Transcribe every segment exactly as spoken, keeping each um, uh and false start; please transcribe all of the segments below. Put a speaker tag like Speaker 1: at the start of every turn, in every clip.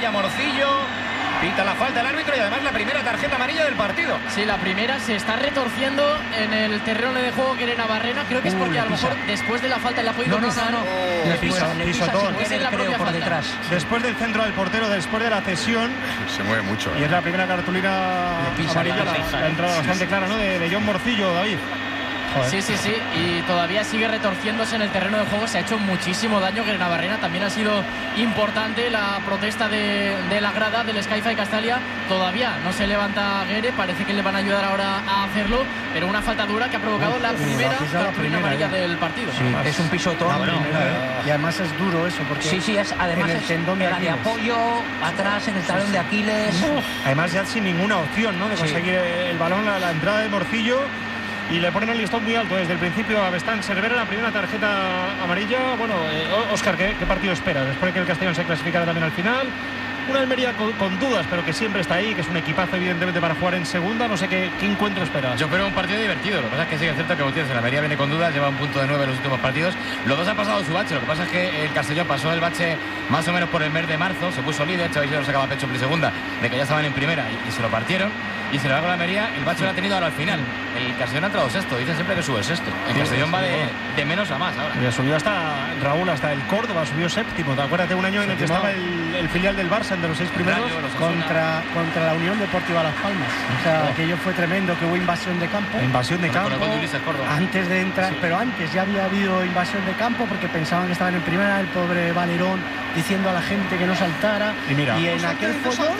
Speaker 1: apoya Morcillo. Pita la falta el árbitro y además la primera tarjeta amarilla del partido.
Speaker 2: Sí, la primera se está retorciendo en el terreno de juego que era Navarrena. Creo que es porque uh, a lo mejor después de la falta le ha podido
Speaker 3: no, no,
Speaker 2: pisar.
Speaker 3: No, no,
Speaker 4: oh,
Speaker 3: le pisa, le pisa
Speaker 4: pisotón.
Speaker 3: es en la creo, por detrás.
Speaker 4: Después del centro del portero, después de la cesión.
Speaker 5: Se mueve mucho.
Speaker 4: Y es la primera cartulina amarilla, la, la, la entrada bastante clara, ¿no? De, de John Morcillo, David.
Speaker 2: Joder. Sí, sí, sí, y todavía sigue retorciéndose en el terreno de juego. Se ha hecho muchísimo daño. Que Navarrena también ha sido importante la protesta de, de la grada del Sky-Fi Castalia. Todavía no se levanta Guere, parece que le van a ayudar ahora a hacerlo, pero una falta dura que ha provocado la primera cartulina amarilla ya. del partido.
Speaker 3: Sí, es un pisotón.
Speaker 6: No, no, no, y además es duro eso, porque
Speaker 3: sí, sí, es, además
Speaker 6: en el
Speaker 3: es
Speaker 6: tendón de,
Speaker 3: de apoyo atrás en el talón sí, sí. de Aquiles.
Speaker 4: Uf. Además ya sin ninguna opción, ¿no? De conseguir sí. el balón, la, la entrada de Morcillo. Y le ponen el listón muy alto desde el principio a Bestán Cervera, la primera tarjeta amarilla. Bueno, eh, Óscar, ¿qué, ¿qué partido esperas? Después de que el Castellón se clasificara también al final. Una Almería con, con dudas, pero que siempre está ahí, que es un equipazo evidentemente para jugar en segunda. No sé qué, qué encuentro esperas.
Speaker 1: Yo espero un partido divertido. Lo que pasa es que sí que es cierto que, como tienes, el Almería viene con dudas, lleva un punto de nueve en los últimos partidos. Los dos han pasado su bache. Lo que pasa es que el Castellón pasó el bache más o menos por el mes de marzo, se puso líder, Chaval lo sacaba pecho en segunda, de que ya estaban en primera y, y se lo partieron. Y se lo va con la Almería, el bache lo ha tenido ahora al final. El Castellón ha entrado sexto, dicen siempre que sube sexto. El Castellón va de, de menos a más ahora.
Speaker 4: Ya subió hasta Raúl, hasta el Córdoba, subió séptimo. ¿Te acuerdas de un año en el que estaba el, el filial del Barça, de los seis primeros?
Speaker 6: Contra, contra la Unión Deportiva Las Palmas. O sea, oh. aquello fue tremendo, que hubo invasión de campo.
Speaker 4: Invasión de campo.
Speaker 6: Antes de entrar, sí. pero antes ya había habido invasión de campo porque pensaban que estaban en primera, el pobre Valerón diciendo a la gente que no saltara.
Speaker 4: Y mira,
Speaker 6: y en aquel follón,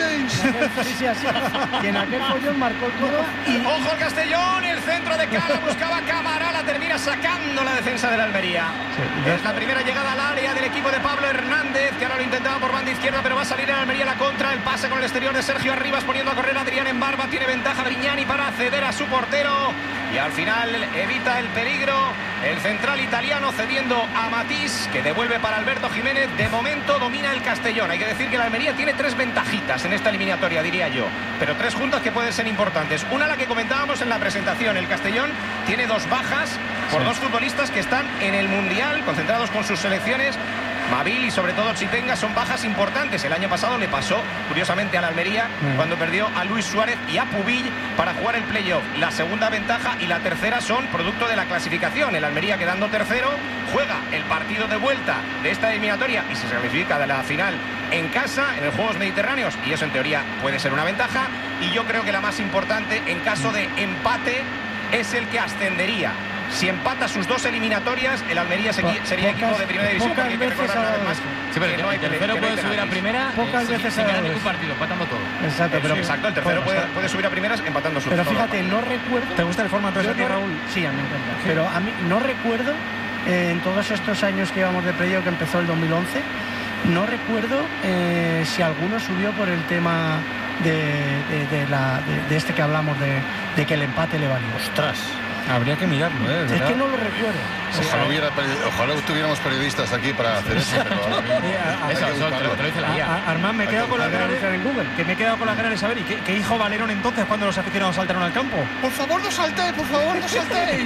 Speaker 6: y en aquel follón marcó el Córdoba.
Speaker 1: Y... Ojo el Castellón, el centro de Cala, buscaba Cámara, la termina sacando la defensa de la Almería. Sí, es la primera llegada al área del equipo de Pablo Hernández, que ahora lo intentaba por banda izquierda, pero va a salir en Almería la contra, el pase con el exterior de Sergio Arribas, poniendo a correr a Adrián en barba, tiene ventaja Brignani para acceder a su portero y al final evita el peligro el central italiano cediendo a Matís, que devuelve para Alberto Jiménez. De momento domina el Castellón. Hay que decir que la Almería tiene tres ventajitas en esta eliminatoria, diría yo, pero tres juntas que pueden ser importantes. Una, la que comentábamos en la presentación, el Castellón tiene dos bajas por sí. dos futbolistas que están en el Mundial, concentrados con sus selecciones. Mabil y sobre todo Chitenga son bajas importantes. El año pasado le pasó, curiosamente, a la Almería mm. cuando perdió a Luis Suárez y a Pubill para jugar el playoff. La segunda ventaja y la tercera son producto de la clasificación. El Almería, quedando tercero, juega el partido de vuelta de esta eliminatoria y se clasifica de la final en casa, en los Juegos Mediterráneos, y eso en teoría puede ser una ventaja. Y yo creo que la más importante, en caso de empate, es el que ascendería. Si empata sus dos eliminatorias, el Almería sería pocas, equipo de primera división, porque hay que recordar una vez más.
Speaker 2: Sí, pero que no hay, el tercero que puede subir a primera
Speaker 6: pocas
Speaker 2: eh,
Speaker 6: veces
Speaker 2: sin ganar ningún partido, empatando todo.
Speaker 6: Exacto, pero
Speaker 1: sí, exacto, el tercero puede, puede subir a primeras empatando sus
Speaker 6: Pero fíjate, no recuerdo.
Speaker 4: ¿Te gusta el formato de aquí, Raúl?
Speaker 6: Sí, a mí me encanta. Sí. Pero a mí no recuerdo, eh, en todos estos años que llevamos de playoff, que empezó el dos mil once, no recuerdo eh, si alguno subió por el tema de, de, de, la, de, de este que hablamos, de, de que el empate le valía.
Speaker 4: Ostras. Habría que mirarlo, ¿eh?
Speaker 6: Es que no lo recuerdo.
Speaker 5: Sí, ojalá, hubiera, ojalá tuviéramos periodistas aquí para hacer eso, pero ahora mismo
Speaker 1: eso, eso te lo dice la guía.
Speaker 4: Armán, me he quedado con la cara de en Google, que me he quedado con la cara de saber y qué, qué hijo Valerón entonces cuando los aficionados saltaron al campo.
Speaker 7: Por favor, no saltéis, por favor, no saltéis.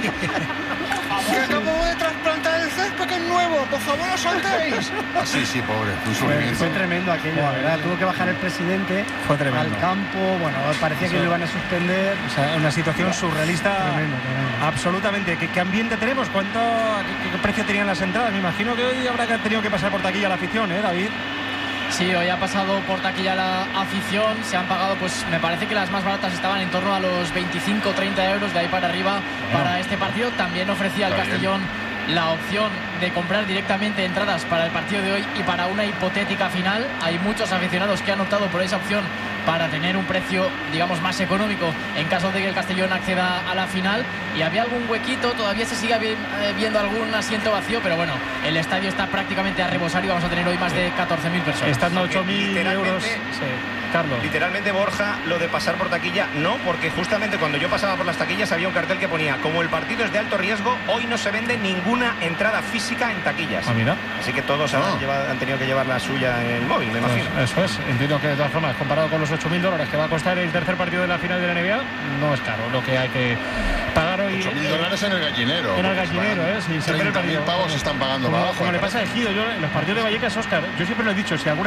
Speaker 7: Que acabo de trasplantar el césped, que es nuevo, por favor, no saltéis.
Speaker 5: Ah, sí, sí, pobre, un sufrimiento.
Speaker 6: Fue tremendo aquello, la verdad. Tuvo que bajar el presidente
Speaker 4: fue tremendo.
Speaker 6: al campo, bueno, parecía que lo iban a suspender.
Speaker 4: O sea, una situación surrealista.
Speaker 6: Tremendo, tremendo.
Speaker 4: Absolutamente. ¿Qué, qué ambiente tenemos? ¿Cuánto, qué, qué precio tenían las entradas? Me imagino que hoy habrá tenido que pasar por taquilla la afición, ¿eh, David?
Speaker 2: Sí, hoy ha pasado por taquilla la afición, se han pagado, pues me parece que las más baratas estaban en torno a los veinticinco o treinta euros de ahí para arriba bueno. para este partido. También ofrecía el Castellón la opción de comprar directamente entradas para el partido de hoy y para una hipotética final. Hay muchos aficionados que han optado por esa opción para tener un precio, digamos, más económico en caso de que el Castellón acceda a la final. Y había algún huequito, todavía se sigue viendo algún asiento vacío, pero bueno, el estadio está prácticamente a rebosar y vamos a tener hoy más de catorce mil personas.
Speaker 4: Están ocho mil euros. Sí. Carlos.
Speaker 1: Literalmente, Borja, lo de pasar por taquilla, no, porque justamente cuando yo pasaba por las taquillas había un cartel que ponía: como el partido es de alto riesgo, hoy no se vende ninguna entrada física en taquillas.
Speaker 4: Ah, mira.
Speaker 1: Así que todos oh. han, llevado, han tenido que llevar la suya en el móvil, me imagino.
Speaker 4: Pues eso es, entiendo que de todas formas, comparado con los ocho mil dólares que va a costar el tercer partido de la final de la N B A, no es caro lo que hay que pagar hoy.
Speaker 5: ocho mil dólares en el gallinero.
Speaker 4: En el gallinero, ¿eh? Sí,
Speaker 5: treinta mil pavos se están pagando
Speaker 4: como,
Speaker 5: para abajo.
Speaker 4: Como le pasa a Ejido, yo en los partidos de Vallecas, Óscar, yo siempre lo he dicho, si alguna vez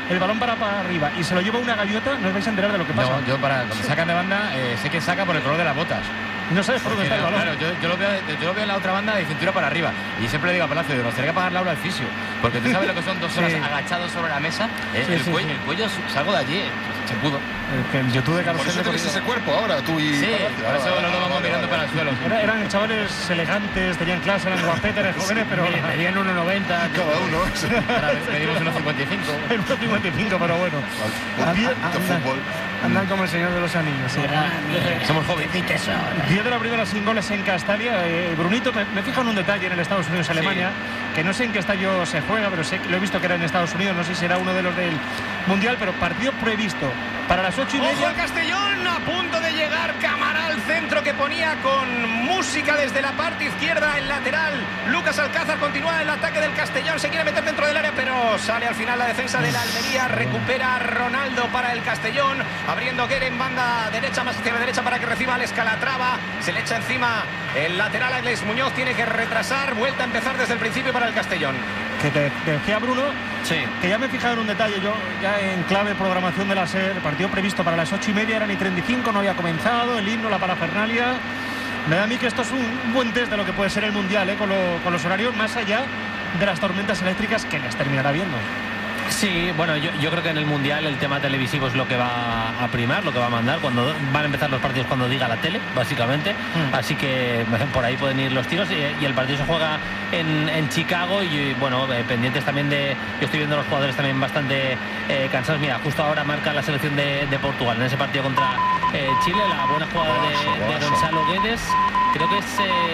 Speaker 4: el balón para, para arriba y se lo lleva una gaviota, no os vais a enterar de lo que pasa.
Speaker 8: No, yo para cuando sacan de banda eh, sé que saca por el color de las botas.
Speaker 4: No sabes por dónde está el balón.
Speaker 8: Claro, yo, yo, lo veo, yo lo veo en la otra banda de cintura para arriba. Y siempre le digo a Palacio, nos tendría que pagar la hora al fisio. Porque tú sabes lo que son dos horas
Speaker 4: Sí.
Speaker 8: agachados sobre la mesa. Eh,
Speaker 4: Sí,
Speaker 8: el,
Speaker 4: sí,
Speaker 8: cuello,
Speaker 4: sí.
Speaker 8: el cuello, salgo de allí, eh, se pudo.
Speaker 4: El que en YouTube de Carlos
Speaker 5: Por eso
Speaker 4: Henry-
Speaker 5: tenéis ese cuerpo ahora, tú y...
Speaker 8: Sí, por eso
Speaker 5: Ahora,
Speaker 8: nos lo vamos
Speaker 5: vale,
Speaker 8: mirando
Speaker 5: vale,
Speaker 8: para el suelo.
Speaker 4: Era- eran chavales elegantes, tenían clase, eran guapetes, jóvenes, pero
Speaker 2: medían uno noventa.
Speaker 5: Cada uno.
Speaker 8: Ahora medimos unos cincuenta y cinco.
Speaker 4: en uno cincuenta y cinco, pero bueno.
Speaker 5: Poquito
Speaker 6: Andan,
Speaker 5: fútbol.
Speaker 6: andan como el Señor de los Anillos. ¿sí?
Speaker 8: Somos jóvenes.
Speaker 6: Diez de la primera sin goles en Castalia. Eh, Brunito, me, me fijo en un detalle en el Estados Unidos-Alemania, que no sé en qué estadio se juega, pero sé que lo he visto que era en Estados Unidos, no sé si será uno de los del Mundial, pero partido previsto para las ocho y
Speaker 1: Ojo
Speaker 6: media.
Speaker 1: al Castellón, a punto de llegar Camará al centro que ponía con música desde la parte izquierda, el lateral. Lucas Alcázar continúa el ataque del Castellón, se quiere meter dentro del área, pero sale al final la defensa de la Almería. Recupera Ronaldo para el Castellón, abriendo Guerre en banda derecha, más hacia la derecha para que reciba Alex Calatrava. Se le echa encima el lateral a Alex Muñoz, tiene que retrasar, vuelta a empezar desde el principio para el Castellón.
Speaker 6: Que te, te decía Bruno,
Speaker 8: Sí.
Speaker 6: que ya me he fijado en un detalle, yo ya en clave programación de la SER, partido previsto para las ocho y media, eran y treinta y cinco, no había comenzado, el himno, la parafernalia. Me da a mí que esto es un buen test de lo que puede ser el Mundial, ¿eh? con, lo- con los horarios, más allá de las tormentas eléctricas que les terminará viendo.
Speaker 9: Sí, bueno, yo, yo creo que en el Mundial el tema televisivo es lo que va a primar, lo que va a mandar, cuando van a empezar los partidos cuando diga la tele, básicamente.
Speaker 6: Mm.
Speaker 9: Así que por ahí pueden ir los tiros. Y, y el partido se juega en, en Chicago y, bueno, eh, pendientes también de... Yo estoy viendo a los jugadores también bastante eh, cansados. Mira, justo ahora marca la selección de, de Portugal en ese partido contra eh, Chile, la buena jugada de, de Gonzalo Guedes. Creo que es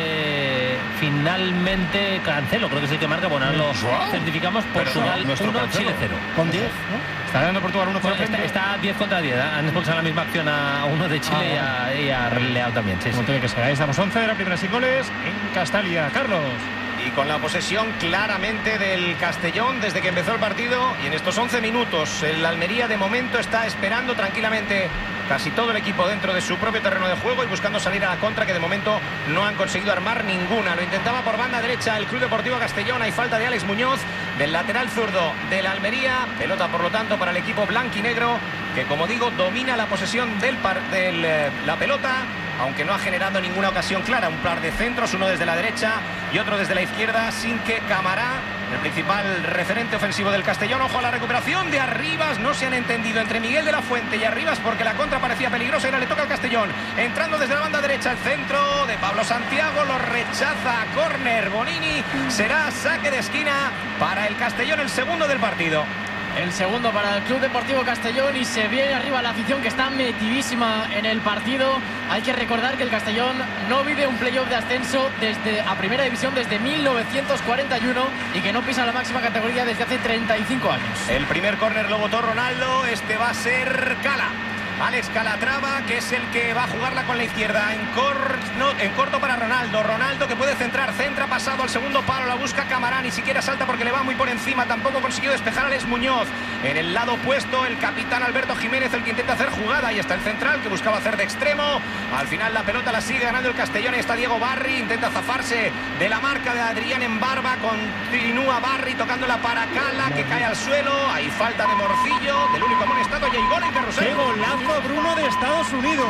Speaker 9: eh, finalmente Cancelo, creo que es el que marca. Bueno, ahora lo
Speaker 5: Joao.
Speaker 9: certificamos. Portugal
Speaker 5: no, nuestro
Speaker 9: uno,
Speaker 5: Cancelo.
Speaker 9: Chile cero.
Speaker 6: Con diez, ¿no? Está ganando Portugal uno
Speaker 9: Bueno, está, está diez contra diez, ¿eh? Han expulsado la misma acción a uno de Chile
Speaker 6: Ah,
Speaker 9: y, a, y a Leao también. Sí,
Speaker 6: Como
Speaker 9: sí.
Speaker 6: tiene que ser. Ahí estamos, once de la primera sin goles en Castalia. Carlos.
Speaker 1: Y con la posesión claramente del Castellón desde que empezó el partido, y en estos once minutos el Almería de momento está esperando tranquilamente casi todo el equipo dentro de su propio terreno de juego y buscando salir a la contra, que de momento no han conseguido armar ninguna. Lo intentaba por banda derecha el Club Deportivo Castellón. Hay falta de Alex Muñoz, del lateral zurdo del Almería. Pelota por lo tanto para el equipo blanquinegro, que como digo domina la posesión del, par, del eh, la pelota, aunque no ha generado ninguna ocasión clara. Un par de centros, uno desde la derecha y otro desde la izquierda, sin que Camará, el principal referente ofensivo del Castellón, ojo a la recuperación de Arribas. No se han entendido entre Miguel de la Fuente y Arribas porque la contra parecía peligrosa y ahora le toca al Castellón. Entrando desde la banda derecha, el centro de Pablo Santiago, lo rechaza a córner Bonini. Será saque de esquina para el Castellón, el segundo del partido.
Speaker 2: El segundo para el Club Deportivo Castellón y se viene arriba la afición que está metidísima en el partido. Hay que recordar que el Castellón no vive un playoff de ascenso desde a primera división desde mil novecientos cuarenta y uno y que no pisa la máxima categoría desde hace treinta y cinco años.
Speaker 1: El primer córner lo votó Ronaldo, este va a ser Cala. Alex Calatrava, que es el que va a jugarla con la izquierda en, cor... no, en corto para Ronaldo. Ronaldo que puede centrar, centra pasado al segundo palo, la busca Camará, ni siquiera salta porque le va muy por encima, tampoco consiguió despejar a Alex Muñoz. En el lado opuesto, el capitán Alberto Jiménez, el que intenta hacer jugada, y está el central que buscaba hacer de extremo. Al final la pelota la sigue ganando el Castellón, está Diego Barri, intenta zafarse de la marca de Adrián en barba, continúa Barri tocándola para Cala, que cae al suelo. Hay falta de Morcillo, del único amonestado, y hay gol en Carrusel.
Speaker 6: ¡Qué golazo, Bruno, de Estados Unidos!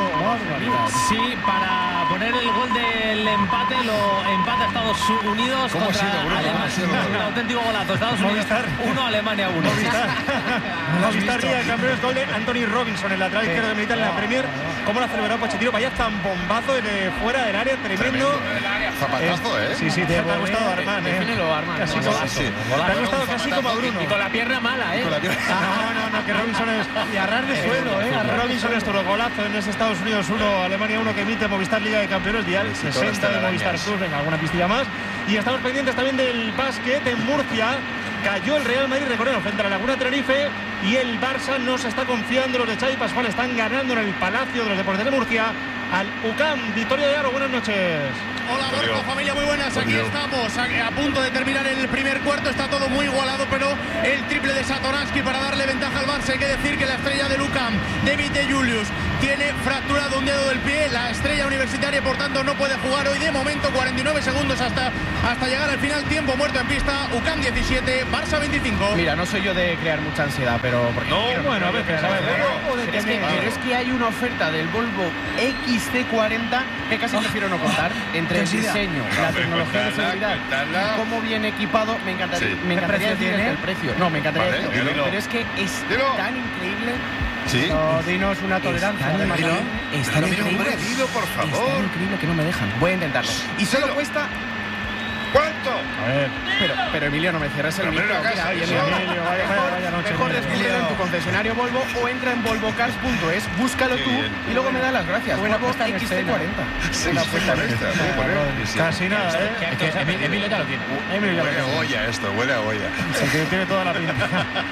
Speaker 9: Sí, para poner el gol del empate, lo empata Estados Unidos
Speaker 5: ¿Cómo ha
Speaker 9: contra
Speaker 5: sido, Bruno? ¿Cómo ha sido el
Speaker 9: Alemania.
Speaker 5: gol?
Speaker 9: Un auténtico golazo. Estados Unidos
Speaker 6: Movistar.
Speaker 9: uno, Alemania uno.
Speaker 6: Movistar. Movistar Liga de Campeones, gol de Anthony Robinson, el lateral izquierdo que milita en la Premier. ¿Cómo lo ha celebrado Pochettino? Vaya zambombazo de fuera del área, tremendo.
Speaker 5: Zapatazo, ¿eh?
Speaker 6: Sí, sí, te, te ha gustado Armán, ¿eh?
Speaker 2: Defínelo, Armán.
Speaker 6: Casi
Speaker 2: No,
Speaker 6: como,
Speaker 5: Sí, sí.
Speaker 6: te ha gustado casi como a Bruno.
Speaker 9: Y con la pierna mala, ¿eh?
Speaker 5: Con la pierna-
Speaker 6: Ah, no, no, no, que Robinson es... Y a ras de suelo, ¿eh? Robinson es todo golazo en ese Estados Unidos uno, Alemania uno, que emite Movistar Liga de Campeones, dial
Speaker 5: Sí, todas
Speaker 6: sesenta de
Speaker 5: telarañas.
Speaker 6: Movistar Plus, venga, alguna pistilla más. Y estamos pendientes también del básquet en Murcia. Cayó el Real Madrid, recordemos, frente a la Laguna Tenerife, y el Barça no se está confiando. Los de Xavi Pascual están ganando en el Palacio de los Deportes de Murcia al U C A M. Victoria de Aro, buenas noches.
Speaker 7: Hola Borja, familia, muy buenas. Aquí
Speaker 5: Adiós.
Speaker 7: estamos a, a punto de terminar el primer cuarto. Está todo muy igualado, pero el triple de Satoransky para darle ventaja al Barça. Hay que decir que la estrella del U C A M, David de Julius, tiene fracturado un dedo del pie. La estrella universitaria
Speaker 10: por tanto no puede jugar hoy de momento. Cuarenta y nueve segundos hasta, hasta llegar al final. Tiempo muerto en pista. U C A M diecisiete, Barça veinticinco.
Speaker 11: Mira, no soy yo de crear mucha ansiedad, pero... Porque
Speaker 4: No,
Speaker 11: quiero,
Speaker 4: bueno, a
Speaker 11: quiero
Speaker 4: veces,
Speaker 11: crear
Speaker 4: a ver,
Speaker 11: ansiedad.
Speaker 4: o de
Speaker 11: Pero es, que,
Speaker 4: tener-
Speaker 11: pero es que hay una oferta del Volvo X C cuarenta que casi prefiero no contar. Entre el
Speaker 7: Intensidad.
Speaker 11: diseño, la
Speaker 5: Hombre,
Speaker 11: tecnología de
Speaker 5: cuéntala,
Speaker 11: seguridad
Speaker 5: cuéntala.
Speaker 11: y cómo viene equipado, me encantaría,
Speaker 5: Sí.
Speaker 11: me encantaría
Speaker 6: precio
Speaker 11: decir
Speaker 6: tiene?
Speaker 11: el precio. No, me encantaría
Speaker 5: Vale,
Speaker 11: decirlo.
Speaker 5: dilo.
Speaker 11: Pero es que es
Speaker 5: Dilo.
Speaker 11: tan increíble.
Speaker 5: Sí.
Speaker 6: No, dinos una tolerancia.
Speaker 11: Es tan
Speaker 6: además,
Speaker 11: increíble,
Speaker 6: ¿no?
Speaker 11: es tan
Speaker 5: Pero,
Speaker 11: increíble.
Speaker 5: hombre, dilo, por
Speaker 11: Es
Speaker 5: favor.
Speaker 11: tan increíble que no me dejan. Voy a intentarlo. Y solo
Speaker 5: Dilo.
Speaker 11: cuesta...
Speaker 5: ¿Cuánto?
Speaker 4: A ver,
Speaker 11: Pero, pero Emilio, no me cierres el
Speaker 5: Pero,
Speaker 11: micro.
Speaker 5: hombre, no hagas
Speaker 11: Mira, oye,
Speaker 5: eso.
Speaker 11: mira,
Speaker 4: Emilio, vaya, vaya, vaya noche,
Speaker 11: mejor
Speaker 4: Emilio.
Speaker 11: descúbrelo en tu concesionario Volvo o entra en volvocars punto es, búscalo
Speaker 5: Qué
Speaker 11: tú
Speaker 5: bien.
Speaker 11: y luego me das las gracias.
Speaker 6: Buena
Speaker 11: Volvo
Speaker 6: puesta en
Speaker 11: X C
Speaker 6: escena.
Speaker 11: cuarenta.
Speaker 5: Sí, sí, correcto. Sí, correcto. Sí.
Speaker 4: casi nada, ¿eh?
Speaker 9: Es que Emi- Emilio ya lo tiene.
Speaker 4: Emilio ya lo
Speaker 5: Huele a
Speaker 4: tiene.
Speaker 5: olla esto, huele a olla.
Speaker 4: Sí, tiene, tiene toda la pinta.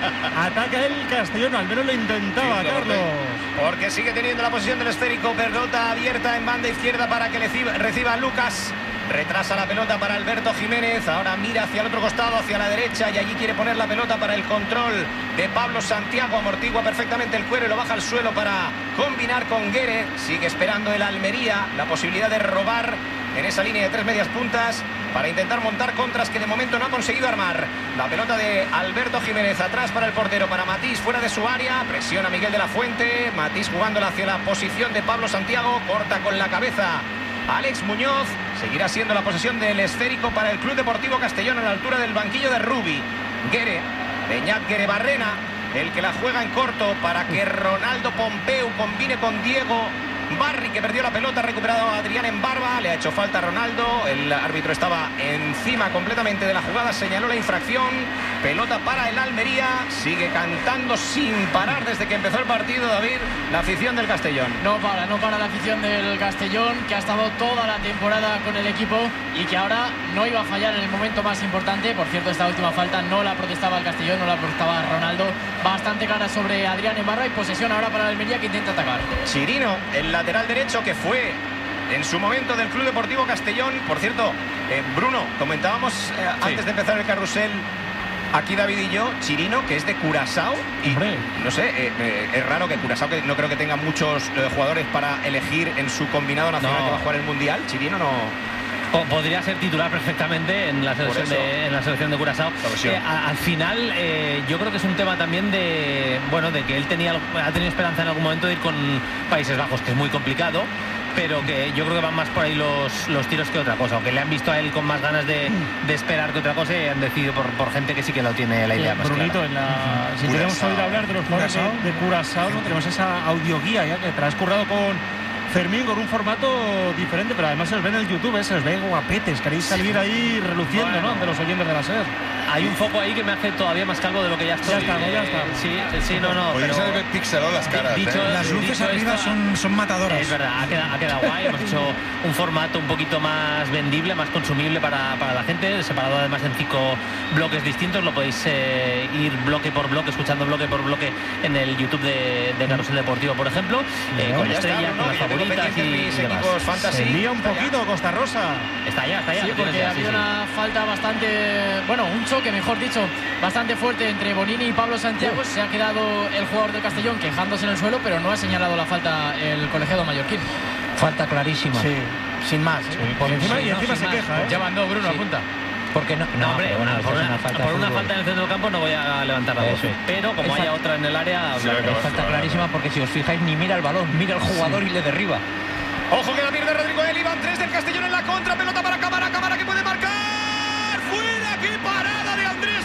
Speaker 4: Ataca el Castellón, al menos lo intentaba,
Speaker 5: Sí, lo
Speaker 4: Carlos.
Speaker 1: Porque sigue teniendo la posición del esférico. Pelota abierta en banda izquierda para que reciba, reciba Lucas. Retrasa la pelota para Alberto Jiménez. Ahora mira hacia el otro costado, hacia la derecha. Y allí quiere poner la pelota para el control de Pablo Santiago. Amortigua perfectamente el cuero y lo baja al suelo para combinar con Guere. Sigue esperando el Almería la posibilidad de robar en esa línea de tres medias puntas para intentar montar contras que de momento no ha conseguido armar. La pelota de Alberto Jiménez atrás para el portero, para Matís fuera de su área. Presiona Miguel de la Fuente. Matís jugándola hacia la posición de Pablo Santiago. Corta con la cabeza Alex Muñoz. Seguirá siendo la posesión del esférico para el Club Deportivo Castellón a la altura del banquillo de Rubi. Guere, Beñat Guere Barrena, el que la juega en corto para que Ronaldo Pompeu combine con Diego Barri, que perdió la pelota, ha recuperado a Adrián en barba, le ha hecho falta a Ronaldo, el árbitro estaba encima completamente de la jugada, señaló la infracción, pelota para el Almería, sigue cantando sin parar desde que empezó el partido, David, la afición del Castellón.
Speaker 2: No para, no para la afición del Castellón, que ha estado toda la temporada con el equipo y que ahora no iba a fallar en el momento más importante. Por cierto, esta última falta no la protestaba el Castellón, no la protestaba Ronaldo. Bastante clara sobre Adrián en barra y posesión ahora para el Almería, que intenta atacar.
Speaker 1: Chirino, el lateral derecho que fue en su momento del Club Deportivo Castellón. Por cierto, eh, Bruno, comentábamos eh, antes de empezar el carrusel, aquí David y yo, Chirino, que es de Curazao. Y
Speaker 4: Hombre.
Speaker 1: no sé, eh, eh, es raro que Curazao, que no creo que tenga muchos eh, jugadores para elegir en su combinado nacional
Speaker 9: No.
Speaker 1: que va a jugar el Mundial. Chirino no...
Speaker 9: Po- Podría ser titular perfectamente en la selección
Speaker 1: eso.
Speaker 9: de, en la selección de Curazao.
Speaker 1: Versión.
Speaker 9: Eh, a- al final, eh, yo creo que es un tema también de bueno de que él tenía ha tenido esperanza en algún momento de ir con Países Bajos, que es muy complicado, pero que yo creo que van más por ahí los, los tiros que otra cosa, o que le han visto a él con más ganas de, de esperar que otra cosa y han decidido por, por gente que sí que lo tiene la idea más
Speaker 4: Brunito,
Speaker 9: clara.
Speaker 4: en la, si
Speaker 5: Curazao.
Speaker 4: queremos oír hablar de los jugadores de, de Curazao, ¿no? Tenemos esa audioguía ya que transcurrado con Fermín con un formato diferente, pero además se los ve en el YouTube, ¿eh? Se los ve guapetes, queréis salir ahí reluciendo,
Speaker 9: Bueno.
Speaker 4: ¿no? De los oyentes de la SER.
Speaker 9: Hay un foco ahí que me hace todavía más calvo de lo que ya estoy.
Speaker 4: Ya estamos, ya
Speaker 9: Eh,
Speaker 4: estamos.
Speaker 9: Sí, sí, no, no.
Speaker 5: Oye,
Speaker 9: pero-
Speaker 5: se ve pixelado las caras.
Speaker 9: Dicho-
Speaker 5: ¿eh?
Speaker 7: Las luces
Speaker 9: dicho
Speaker 7: arriba
Speaker 9: esto,
Speaker 7: son, son matadoras.
Speaker 9: Es verdad, ha quedado, ha quedado guay. Hemos hecho un formato un poquito más vendible, más consumible para, para la gente, separado además en cinco bloques distintos. Lo podéis eh, ir bloque por bloque, escuchando bloque por bloque en el YouTube de, de Carrusel Deportivo, por ejemplo, eh, con
Speaker 1: Ya está,
Speaker 9: estrellas,
Speaker 1: Bruno,
Speaker 9: con
Speaker 1: que
Speaker 9: las
Speaker 1: yo tengo
Speaker 9: favoritas y,
Speaker 1: pendientes mis
Speaker 9: y demás.
Speaker 1: equipos fantasy.
Speaker 4: Se lía un
Speaker 1: Está ya.
Speaker 4: poquito Costa Rosa.
Speaker 9: Está ya, está ya.
Speaker 2: Sí,
Speaker 9: lo tienes
Speaker 2: porque
Speaker 9: ya,
Speaker 2: había
Speaker 9: sí, sí.
Speaker 2: una falta bastante, bueno, un choque, mejor dicho, bastante fuerte entre Bonini y Pablo Santiago. Se ha quedado el jugador del Castellón quejándose en el suelo, pero no ha señalado la falta el colegiado mallorquín.
Speaker 3: Falta clarísima.
Speaker 6: Sí, sin más. ¿eh?
Speaker 4: Y encima,
Speaker 3: sí,
Speaker 4: y
Speaker 3: no,
Speaker 4: encima
Speaker 3: sin
Speaker 4: se
Speaker 3: más.
Speaker 4: queja, ¿eh?
Speaker 8: Ya mandó Bruno,
Speaker 3: Sí.
Speaker 8: apunta.
Speaker 3: Porque no,
Speaker 9: No, hombre,
Speaker 3: pero bueno,
Speaker 9: por,
Speaker 3: es
Speaker 9: una,
Speaker 3: una falta
Speaker 9: por
Speaker 3: de
Speaker 9: una
Speaker 3: fútbol.
Speaker 9: falta en el centro del campo no voy a levantar la voz.
Speaker 3: Eso es.
Speaker 9: Pero como
Speaker 3: Es
Speaker 9: haya
Speaker 3: fa-
Speaker 9: otra en el área,
Speaker 5: Sí,
Speaker 9: hablaré.
Speaker 5: acaba-
Speaker 3: Es falta clarísima porque si os fijáis ni mira el balón, mira al jugador y le derriba.
Speaker 1: Ojo que la pierde Rodrigo Eli, van tres del Castellón en la contra, pelota para Cámara, Cámara que puede marcar. ¡Fuera! ¡Qué parada de Andrés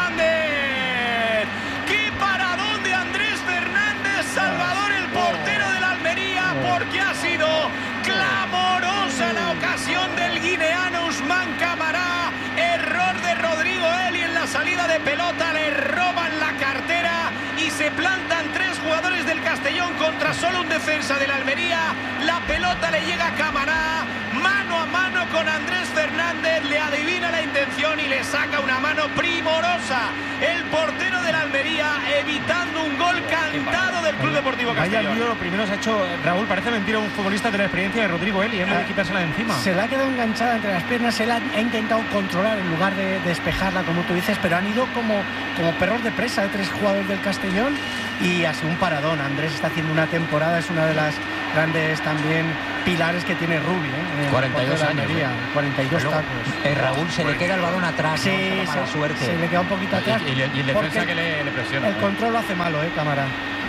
Speaker 1: Fernández! ¡Qué paradón de Andrés Fernández! Salvador, el portero del Almería, porque ha sido clamorosa la ocasión del guineano Usman Camará. Error de Rodrigo Eli en la salida de pelota, le roban la cartera y se plantan tres jugadores del Castellón contra solo un defensa del Almería. La pelota le llega a Camará, mano a mano con Andrés Fernández, le adivina la intención y le saca una mano primorosa el portero del Almería, evitando un gol cantado del Club Deportivo
Speaker 4: Vaya
Speaker 1: Castellón.
Speaker 4: lío, lo primero se ha hecho Raúl, parece mentira un futbolista de la experiencia de Rodrigo Eli, en vez de quitársela de encima.
Speaker 6: Se le ha quedado enganchada entre las piernas, se la ha intentado controlar en lugar de despejarla, como tú dices, pero han ido como, como perros de presa de tres jugadores del Castellón y ha sido un paradón. Andrés está haciendo una temporada, es una de las grandes también pilares que tiene Rubi, ¿eh?
Speaker 8: cuarenta y dos
Speaker 6: de
Speaker 8: años.
Speaker 6: Almería,
Speaker 8: ¿eh?
Speaker 6: cuarenta y dos
Speaker 3: Luego,
Speaker 6: tacos.
Speaker 3: eh, Raúl se le queda el balón atrás.
Speaker 6: Sí,
Speaker 3: ¿no? Esa mala
Speaker 6: se,
Speaker 3: suerte.
Speaker 6: se le queda un poquito atrás.
Speaker 8: Y, y, y el defensa
Speaker 6: porque
Speaker 8: que le, le presiona.
Speaker 6: El control lo hace malo, ¿eh, Cámara?